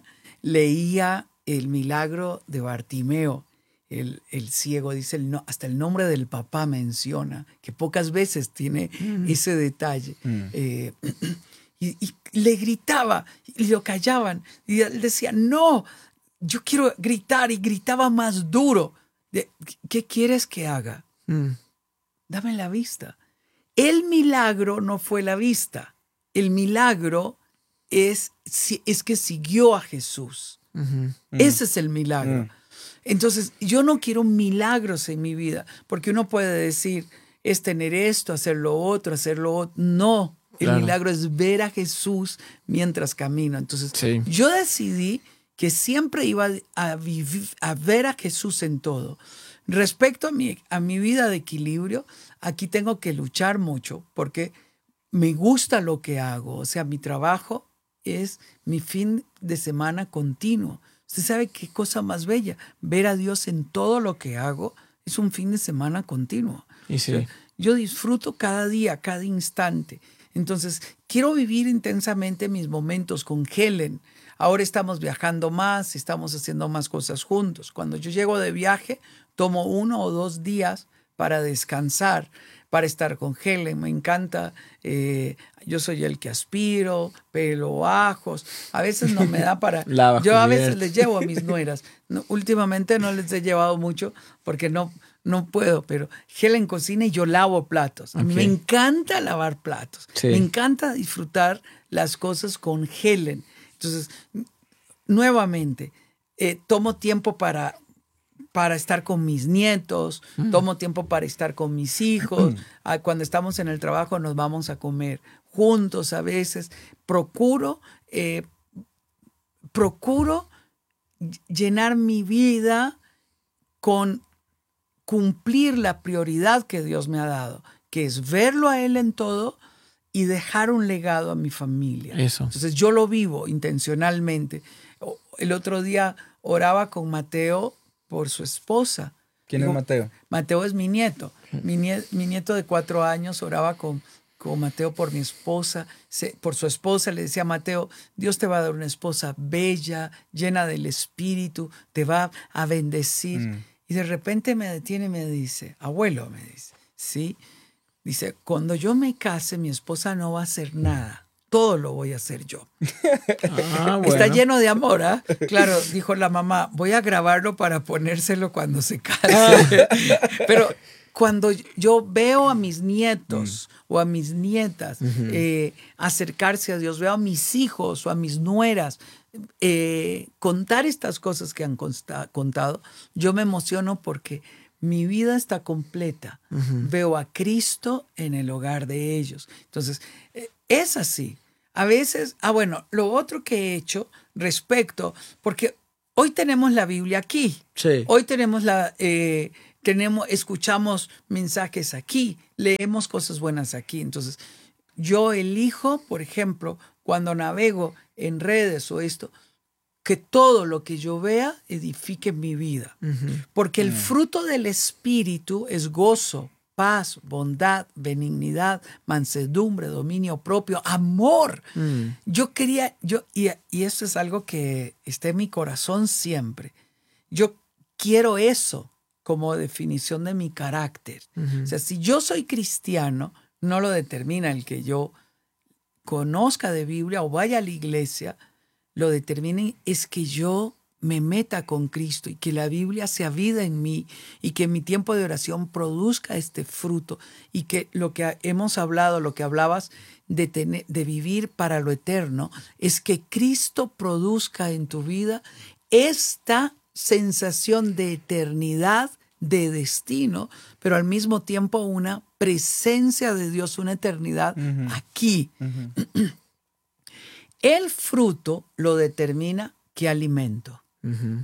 leía el milagro de Bartimeo, el, el ciego. Dice, el no, hasta el nombre del papá menciona, que pocas veces tiene ese detalle. Mm. Eh, y, y le gritaba y lo callaban. Y él decía, no, yo quiero gritar, y gritaba más duro. De, ¿qué quieres que haga? Mm. Dame la vista. El milagro no fue la vista. El milagro es, si- es que siguió a Jesús. Ujú. Mm. Ese es el milagro. Mm. Entonces, yo no quiero milagros en mi vida, porque uno puede decir, es tener esto, hacer lo otro, hacer lo otro. No, el Claro. milagro es ver a Jesús mientras camino. Entonces, Sí. yo decidí que siempre iba a, vivir, a ver a Jesús en todo. Respecto a mi, a mi vida de equilibrio, aquí tengo que luchar mucho porque me gusta lo que hago. O sea, mi trabajo es mi fin de semana continuo. Usted sabe qué cosa más bella. Ver a Dios en todo lo que hago es un fin de semana continuo. Y sí. O sea, yo disfruto cada día, cada instante. Entonces, quiero vivir intensamente mis momentos con Helen. Ahora estamos viajando más, estamos haciendo más cosas juntos. Cuando yo llego de viaje, tomo uno o dos días para descansar, para estar con Helen. Me encanta. Eh, yo soy el que aspiro, pelo, ajos. A veces no me da para... Lava yo a veces cubiertos. les llevo a mis nueras. No, últimamente no les he llevado mucho porque no, no puedo, pero Helen cocina y yo lavo platos. A mí Ok. me encanta lavar platos. Sí. Me encanta disfrutar las cosas con Helen. Entonces, nuevamente, eh, tomo tiempo para, para estar con mis nietos, Mm. tomo tiempo para estar con mis hijos. Ah, cuando estamos en el trabajo nos vamos a comer juntos a veces. Procuro, eh, procuro llenar mi vida con cumplir la prioridad que Dios me ha dado, que es verlo a Él en todo y dejar un legado a mi familia. Eso. Entonces yo lo vivo intencionalmente. O- El otro día oraba con Mateo por su esposa. ¿Quién Digo, es Mateo? Mateo es mi nieto. Mi, nie- mi nieto de cuatro años oraba con, con Mateo por mi esposa, se- por su esposa. Le decía a Mateo, Dios te va a dar una esposa bella, llena del Espíritu, te va a bendecir. Mm. Y de repente me detiene y me dice, abuelo, me dice, ¿sí? Dice, cuando yo me case, mi esposa no va a hacer nada. Todo lo voy a hacer yo. Ah, bueno. Está lleno de amor, ¿ah? Claro, dijo la mamá, voy a grabarlo para ponérselo cuando se case. Pero cuando yo veo a mis nietos mm. o a mis nietas uh-huh. eh, acercarse a Dios, veo a mis hijos o a mis nueras eh, contar estas cosas que han consta- contado, yo me emociono porque mi vida está completa. Uh-huh. Veo a Cristo en el hogar de ellos. Entonces, eh, es así. A veces, ah, bueno, lo otro que he hecho respecto, porque hoy tenemos la Biblia aquí. Sí. Hoy tenemos la, eh, tenemos, escuchamos mensajes aquí, leemos cosas buenas aquí. Entonces, yo elijo, por ejemplo, cuando navego en redes o esto, que todo lo que yo vea edifique mi vida. Uh-huh. Porque el uh-huh. fruto del Espíritu es gozo, paz, bondad, benignidad, mansedumbre, dominio propio, amor. Uh-huh. Yo quería, yo y, y eso es algo que está en mi corazón siempre. Yo quiero eso como definición de mi carácter. Uh-huh. O sea, si yo soy cristiano, no lo determina el que yo conozca de Biblia o vaya a la iglesia, lo determina es que yo me meta con Cristo y que la Biblia sea vida en mí y que mi tiempo de oración produzca este fruto y que lo que hemos hablado, lo que hablabas de, tener, de vivir para lo eterno, es que Cristo produzca en tu vida esta sensación de eternidad, de destino, pero al mismo tiempo una presencia de Dios, una eternidad uh-huh. aquí. Uh-huh. El fruto lo determina qué alimento. Uh-huh.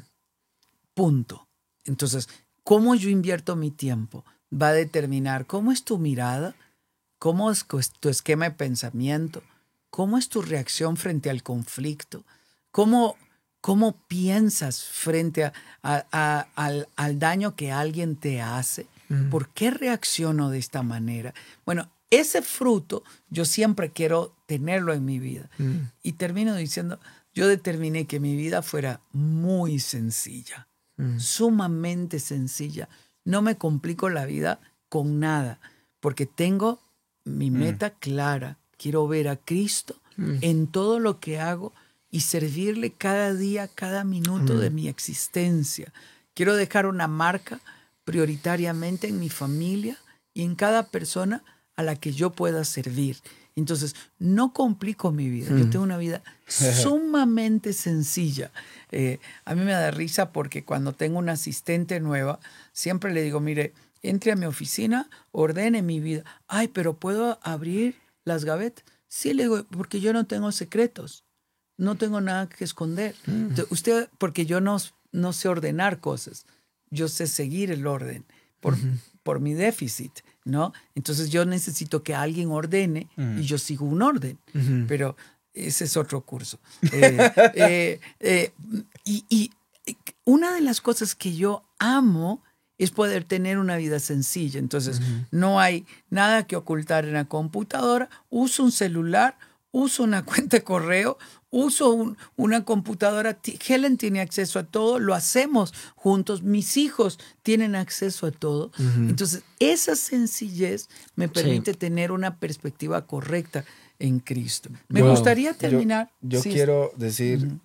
Punto. Entonces, cómo yo invierto mi tiempo va a determinar cómo es tu mirada, cómo es tu esquema de pensamiento, cómo es tu reacción frente al conflicto, cómo, cómo piensas frente a, a, a, al, al daño que alguien te hace. Uh-huh. ¿Por qué reacciono de esta manera? Bueno, ese fruto yo siempre quiero tenerlo en mi vida. Mm. Y termino diciendo, yo determiné que mi vida fuera muy sencilla, mm. sumamente sencilla. No me complico la vida con nada, porque tengo mi meta mm. clara. Quiero ver a Cristo mm. en todo lo que hago y servirle cada día, cada minuto mm. de mi existencia. Quiero dejar una marca prioritariamente en mi familia y en cada persona a la que yo pueda servir. Entonces, no complico mi vida. Mm. Yo tengo una vida sumamente sencilla. Eh, a mí me da risa porque cuando tengo una asistente nueva, siempre le digo, mire, entre a mi oficina, ordene mi vida. Ay, pero ¿puedo abrir las gavetas? Sí, le digo, porque yo no tengo secretos. No tengo nada que esconder. Mm. Entonces, usted, porque yo no, no sé ordenar cosas. Yo sé seguir el orden por, uh-huh. por mi déficit, ¿no? Entonces yo necesito que alguien ordene uh-huh. y yo sigo un orden. Uh-huh. Pero ese es otro curso. Eh, eh, eh, y, y una de las cosas que yo amo es poder tener una vida sencilla. Entonces uh-huh. no hay nada que ocultar en la computadora. Uso un celular, uso una cuenta de correo, uso un, una computadora. Helen tiene acceso a todo, lo hacemos juntos. Mis hijos tienen acceso a todo. Uh-huh. Entonces, esa sencillez me permite sí. tener una perspectiva correcta en Cristo. Me yo, gustaría terminar. Yo, yo sí, quiero decir, uh-huh.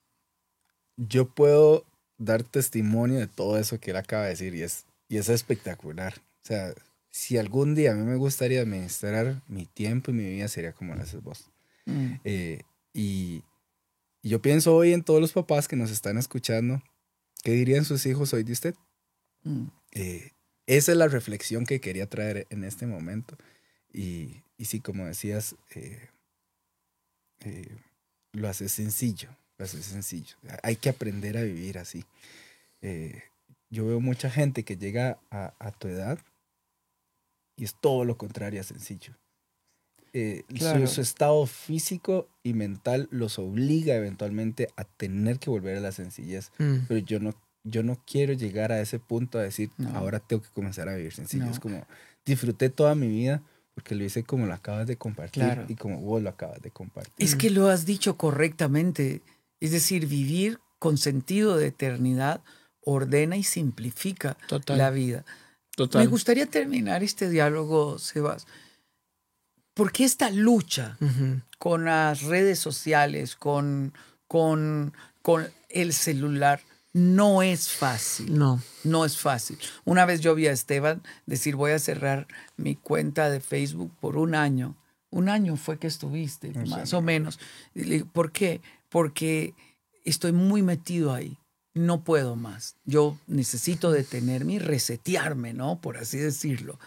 yo puedo dar testimonio de todo eso que él acaba de decir y es, y es espectacular. O sea, si algún día a mí me gustaría administrar mi tiempo y mi vida, sería como lo haces vos. Mm. Eh, y, y yo pienso hoy en todos los papás que nos están escuchando, ¿qué dirían sus hijos hoy de usted? Mm. Eh, esa es la reflexión que quería traer en este momento. Y, y sí, como decías, eh, eh, lo haces sencillo, lo haces sencillo. Hay que aprender a vivir así. Eh, yo veo mucha gente que llega a, a tu edad y es todo lo contrario a sencillo. Eh, claro. su, su estado físico y mental los obliga eventualmente a tener que volver a la sencillez. Mm. Pero yo no, yo no quiero llegar a ese punto a decir, no. ahora tengo que comenzar a vivir sencillo. No. Es como, disfruté toda mi vida porque lo hice como lo acabas de compartir claro. y como vos lo acabas de compartir. Es que lo has dicho correctamente. Es decir, vivir con sentido de eternidad ordena y simplifica Total. la vida. Total. Me gustaría terminar este diálogo, Sebas, porque esta lucha uh-huh. con las redes sociales, con, con, con el celular, no es fácil. No. No es fácil. Una vez yo vi a Esteban decir, voy a cerrar mi cuenta de Facebook por un año. Un año fue que estuviste, No sé. más o menos. Y le digo, ¿por qué? Porque estoy muy metido ahí. No puedo más. Yo necesito detenerme y resetearme, ¿no? Por así decirlo.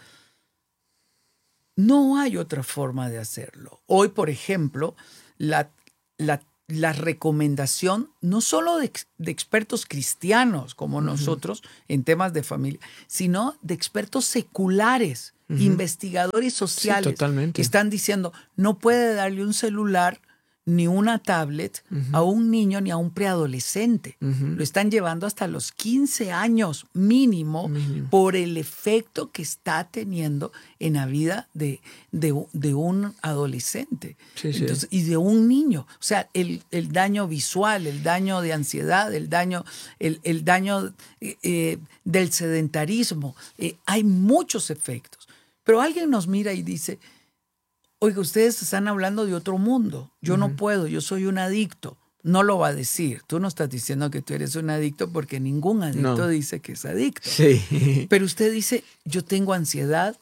No hay otra forma de hacerlo. Hoy, por ejemplo, la, la, la recomendación no solo de, de expertos cristianos como uh-huh. nosotros en temas de familia, sino de expertos seculares, uh-huh. investigadores sociales, sí, totalmente. que están diciendo no puede darle un celular ni una tablet uh-huh. a un niño ni a un preadolescente. Uh-huh. Lo están llevando hasta los quince años mínimo, mínimo. por el efecto que está teniendo en la vida de, de, de un adolescente sí, Entonces, sí. y de un niño. O sea, el, el daño visual, el daño de ansiedad, el daño, el, el daño eh, del sedentarismo. Eh, hay muchos efectos. Pero alguien nos mira y dice, oiga, ustedes están hablando de otro mundo. Yo uh-huh. no puedo, yo soy un adicto. No lo va a decir. Tú no estás diciendo que tú eres un adicto porque ningún adicto no. dice que es adicto. Sí. Pero usted dice, yo tengo ansiedad,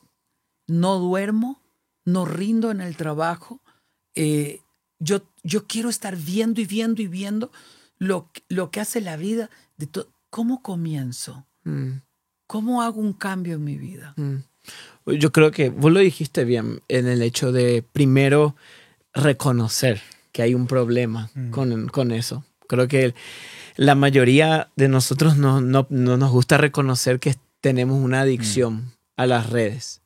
no duermo, no rindo en el trabajo. Eh, yo, yo quiero estar viendo y viendo y viendo lo, lo que hace la vida. De to- ¿Cómo comienzo? Mm. ¿Cómo hago un cambio en mi vida? Mm. Yo creo que vos lo dijiste bien en el hecho de primero reconocer que hay un problema mm. con, con eso. Creo que la mayoría de nosotros no, no, no nos gusta reconocer que tenemos una adicción mm. a las redes.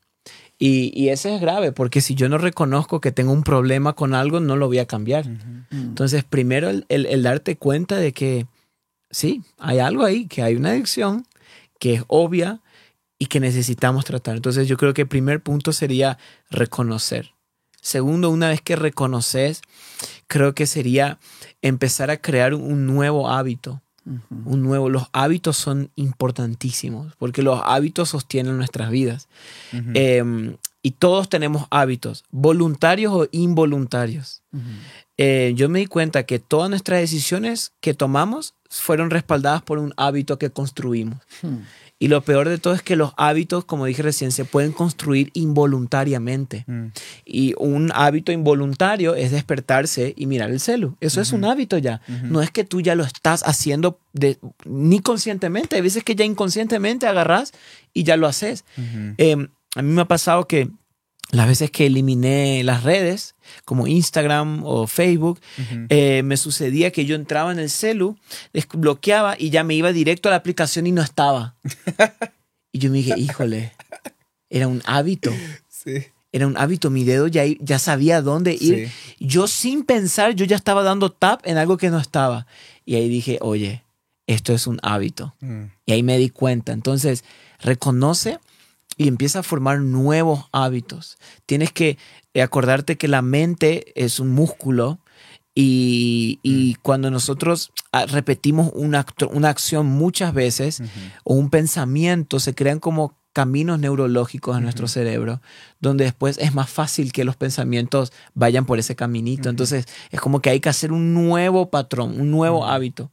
Y, y eso es grave porque si yo no reconozco que tengo un problema con algo, no lo voy a cambiar. Mm-hmm. Entonces, primero el, el, el darte cuenta de que sí, hay algo ahí, que hay una adicción que es obvia y que necesitamos tratar. Entonces yo creo que el primer punto sería reconocer. Segundo, una vez que reconoces, creo que sería empezar a crear un nuevo hábito. Uh-huh. Un nuevo, los hábitos son importantísimos porque los hábitos sostienen nuestras vidas. Uh-huh. Eh, y todos tenemos hábitos, voluntarios o involuntarios. Uh-huh. Eh, yo me di cuenta que todas nuestras decisiones que tomamos fueron respaldadas por un hábito que construimos. Uh-huh. Y lo peor de todo es que los hábitos, como dije recién, se pueden construir involuntariamente. Mm. Y un hábito involuntario es despertarse y mirar el celu. Eso uh-huh. es un hábito ya. Uh-huh. No es que tú ya lo estás haciendo de, ni conscientemente. Hay veces que ya inconscientemente agarras y ya lo haces. Uh-huh. Eh, a mí me ha pasado que las veces que eliminé las redes, como Instagram o Facebook, uh-huh. eh, me sucedía que yo entraba en el celu, desbloqueaba y ya me iba directo a la aplicación y no estaba. Y yo me dije, híjole, era un hábito. Sí. Era un hábito. Mi dedo ya, ya sabía dónde ir. Sí. Yo sin pensar, yo ya estaba dando tap en algo que no estaba. Y ahí dije, oye, esto es un hábito. Mm. Y ahí me di cuenta. Entonces, reconoce y empieza a formar nuevos hábitos. Tienes que acordarte que la mente es un músculo y, y mm. cuando nosotros repetimos una, acto, una acción muchas veces uh-huh. o un pensamiento, se crean como caminos neurológicos en uh-huh. nuestro cerebro, donde después es más fácil que los pensamientos vayan por ese caminito. Uh-huh. Entonces es como que hay que hacer un nuevo patrón, un nuevo uh-huh. hábito.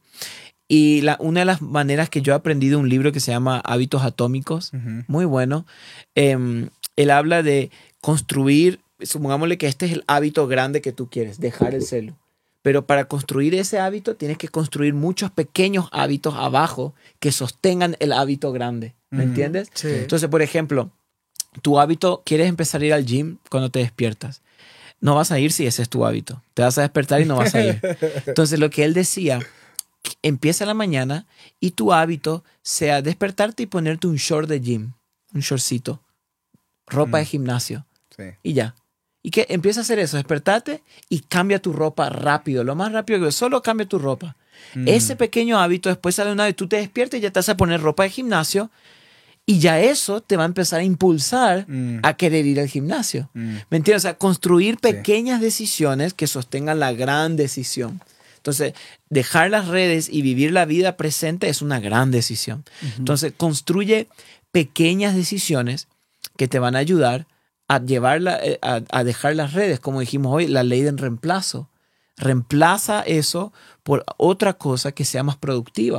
Y la, una de las maneras que yo he aprendido, un libro que se llama Hábitos Atómicos, uh-huh. muy bueno, eh, él habla de construir, supongámosle que este es el hábito grande que tú quieres, dejar el celu. Pero para construir ese hábito tienes que construir muchos pequeños hábitos abajo que sostengan el hábito grande. ¿Me uh-huh. entiendes? Sí. Entonces, por ejemplo, tu hábito, quieres empezar a ir al gym cuando te despiertas. No vas a ir si ese es tu hábito. Te vas a despertar y no vas a ir. Entonces, lo que él decía... Empieza la mañana y tu hábito sea despertarte y ponerte un short de gym, un shortcito, ropa mm. de gimnasio sí. y ya. Y que empieza a hacer eso, despertate y cambia tu ropa rápido, lo más rápido que solo cambia tu ropa. Mm. Ese pequeño hábito después sale una vez, tú te despiertas y ya te vas a poner ropa de gimnasio y ya eso te va a empezar a impulsar mm. a querer ir al gimnasio. Mm. ¿Me entiendes? O sea, construir pequeñas sí. decisiones que sostengan la gran decisión. Entonces, dejar las redes y vivir la vida presente es una gran decisión. Uh-huh. Entonces, construye pequeñas decisiones que te van a ayudar a, llevarla, a, a dejar las redes. Como dijimos hoy, la ley del reemplazo. Reemplaza eso por otra cosa que sea más productiva.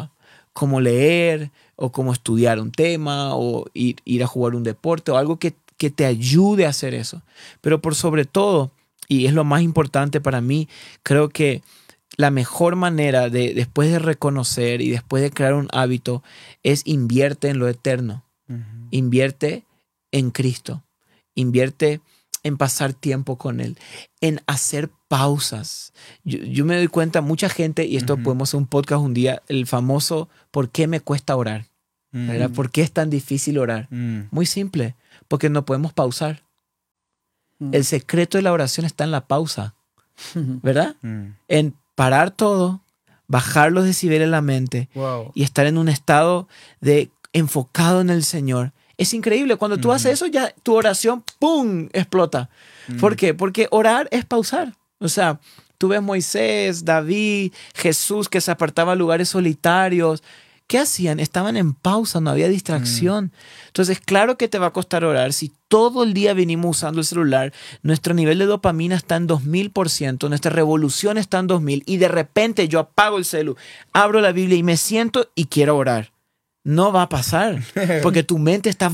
como leer o como estudiar un tema o ir, ir a jugar un deporte o algo que, que te ayude a hacer eso. Pero por sobre todo, y es lo más importante para mí, creo que la mejor manera de, después de reconocer y después de crear un hábito, es invierte en lo eterno. Uh-huh. Invierte en Cristo. Invierte en pasar tiempo con Él. En hacer pausas. Yo, yo me doy cuenta, mucha gente, y esto uh-huh. podemos hacer un podcast un día, el famoso ¿por qué me cuesta orar? Uh-huh. ¿Por qué es tan difícil orar? Uh-huh. Muy simple, porque no podemos pausar. Uh-huh. El secreto de la oración está en la pausa. ¿Verdad? Uh-huh. En parar todo, bajar los decibeles de la mente wow. y estar en un estado de enfocado en el Señor. Es increíble. Cuando tú uh-huh. haces eso, ya tu oración, ¡pum!, explota. Uh-huh. ¿Por qué? Porque orar es pausar. O sea, tú ves Moisés, David, Jesús, que se apartaba a lugares solitarios. ¿Qué hacían? Estaban en pausa, no había distracción. Uh-huh. Entonces, claro que te va a costar orar. Si todo el día venimos usando el celular, nuestro nivel de dopamina está en dos mil por ciento, nuestra revolución está en dos mil, y de repente yo apago el celu, abro la Biblia y me siento y quiero orar. No va a pasar, porque tu mente está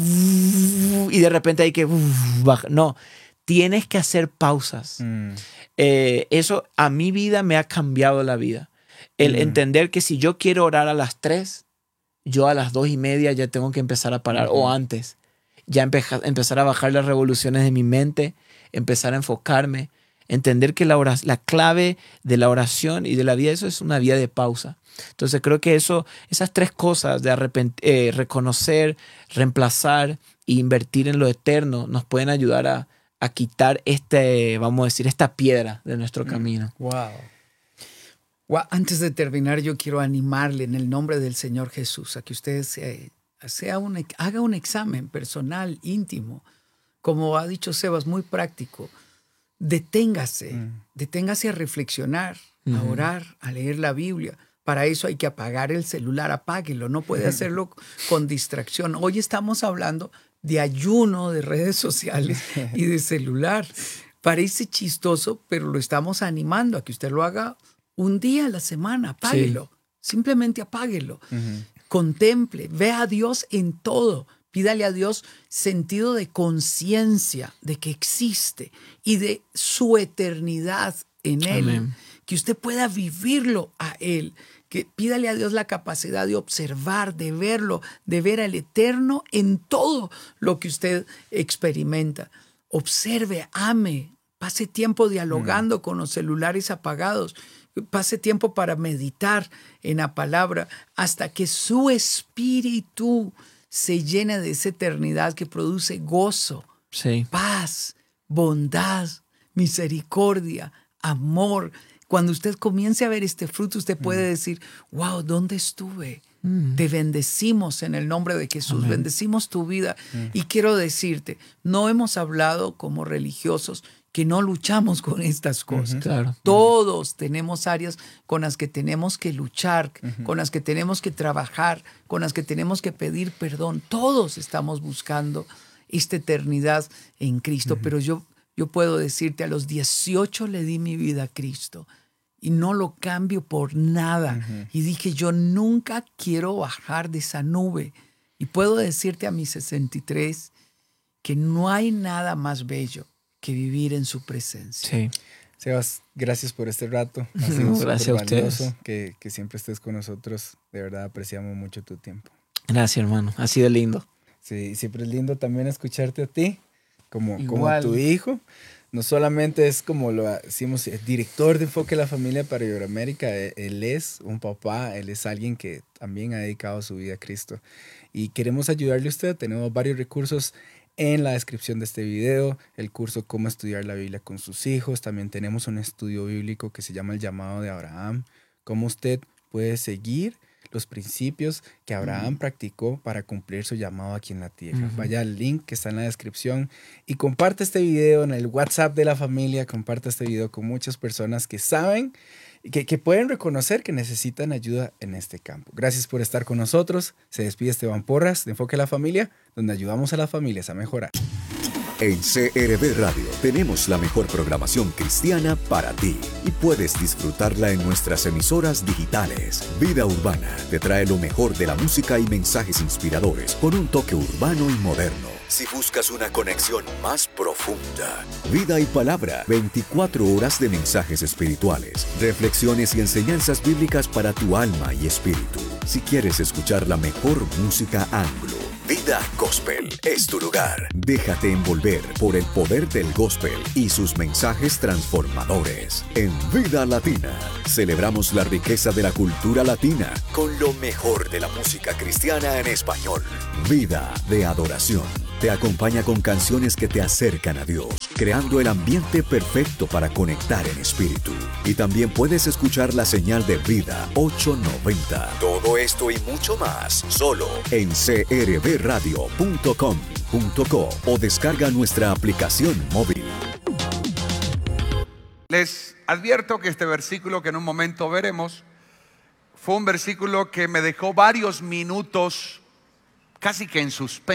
y de repente hay que bajar. No, tienes que hacer pausas. Mm. Eh, eso a mi vida me ha cambiado la vida. El mm. entender que si yo quiero orar a las tres, yo a las dos y media ya tengo que empezar a parar, mm. o antes. Ya empe- empezar a bajar las revoluciones de mi mente, empezar a enfocarme, entender que la, oración, la clave de la oración y de la vida, eso es una vida de pausa. Entonces creo que eso, esas tres cosas de arrepent- eh, reconocer, reemplazar e invertir en lo eterno nos pueden ayudar a, a quitar este, vamos a decir, esta piedra de nuestro camino. Wow. Wow. Antes de terminar, yo quiero animarle en el nombre del Señor Jesús a que usted se, sea un, haga un examen personal, íntimo, como ha dicho Sebas, muy práctico. Deténgase, mm. deténgase a reflexionar, uh-huh. a orar, a leer la Biblia. Para eso hay que apagar el celular, apáguelo, no puede hacerlo con distracción. Hoy estamos hablando de ayuno de redes sociales y de celular. Parece chistoso, pero lo estamos animando a que usted lo haga un día a la semana, apáguelo. Sí. Simplemente apáguelo. Uh-huh. Contemple, vea a Dios en todo. Pídale a Dios sentido de conciencia de que existe y de su eternidad en Él. Amén. Que usted pueda vivirlo a Él. Que pídale a Dios la capacidad de observar, de verlo, de ver al Eterno en todo lo que usted experimenta. Observe, ame, pase tiempo dialogando mm. con los celulares apagados, pase tiempo para meditar en la palabra hasta que su espíritu se llene de esa eternidad que produce gozo, sí. paz, bondad, misericordia, amor. Cuando usted comience a ver este fruto, usted puede mm. decir, wow, ¿dónde estuve? Mm. Te bendecimos en el nombre de Jesús, Amén. Bendecimos tu vida. Mm. Y quiero decirte, no hemos hablado como religiosos que no luchamos con estas cosas. Uh-huh. Claro. Todos uh-huh. tenemos áreas con las que tenemos que luchar, uh-huh. con las que tenemos que trabajar, con las que tenemos que pedir perdón. Todos estamos buscando esta eternidad en Cristo, uh-huh. pero yo... Yo puedo decirte, a los dieciocho le di mi vida a Cristo y no lo cambio por nada. Uh-huh. Y dije, yo nunca quiero bajar de esa nube. Y puedo decirte a mis sesenta y tres que no hay nada más bello que vivir en su presencia. Sí. Sebas, gracias por este rato. Ha sido no, gracias a ustedes. Que, que siempre estés con nosotros. De verdad apreciamos mucho tu tiempo. Gracias, hermano. Ha sido lindo. Sí, siempre es lindo también escucharte a ti. Como, como tu hijo, no solamente es como lo decimos, el director de Enfoque a la Familia para Iberoamérica, él es un papá, él es alguien que también ha dedicado su vida a Cristo. Y queremos ayudarle a usted, tenemos varios recursos en la descripción de este video, el curso Cómo estudiar la Biblia con sus hijos, también tenemos un estudio bíblico que se llama El llamado de Abraham, cómo usted puede seguir los principios que Abraham uh-huh. practicó para cumplir su llamado aquí en la tierra. Uh-huh. Vaya al link que está en la descripción y comparte este video en el WhatsApp de la familia, comparte este video con muchas personas que saben, que, que pueden reconocer que necesitan ayuda en este campo. Gracias por estar con nosotros. Se despide Esteban Porras de Enfoque a la Familia, donde ayudamos a las familias a mejorar. En C R V Radio tenemos la mejor programación cristiana para ti y puedes disfrutarla en nuestras emisoras digitales. Vida Urbana te trae lo mejor de la música y mensajes inspiradores con un toque urbano y moderno. Si buscas una conexión más profunda, Vida y Palabra, veinticuatro horas de mensajes espirituales, reflexiones y enseñanzas bíblicas para tu alma y espíritu. Si quieres escuchar la mejor música anglo, Vida Gospel es tu lugar. Déjate envolver por el poder del gospel y sus mensajes transformadores. En Vida Latina, celebramos la riqueza de la cultura latina con lo mejor de la música cristiana en español. Vida de Adoración te acompaña con canciones que te acercan a Dios, creando el ambiente perfecto para conectar en espíritu. Y también puedes escuchar la señal de Vida ochocientos noventa. Todo esto y mucho más, solo en c r v radio punto com punto co o descarga nuestra aplicación móvil. Les advierto que este versículo que en un momento veremos fue un versículo que me dejó varios minutos casi que en suspenso.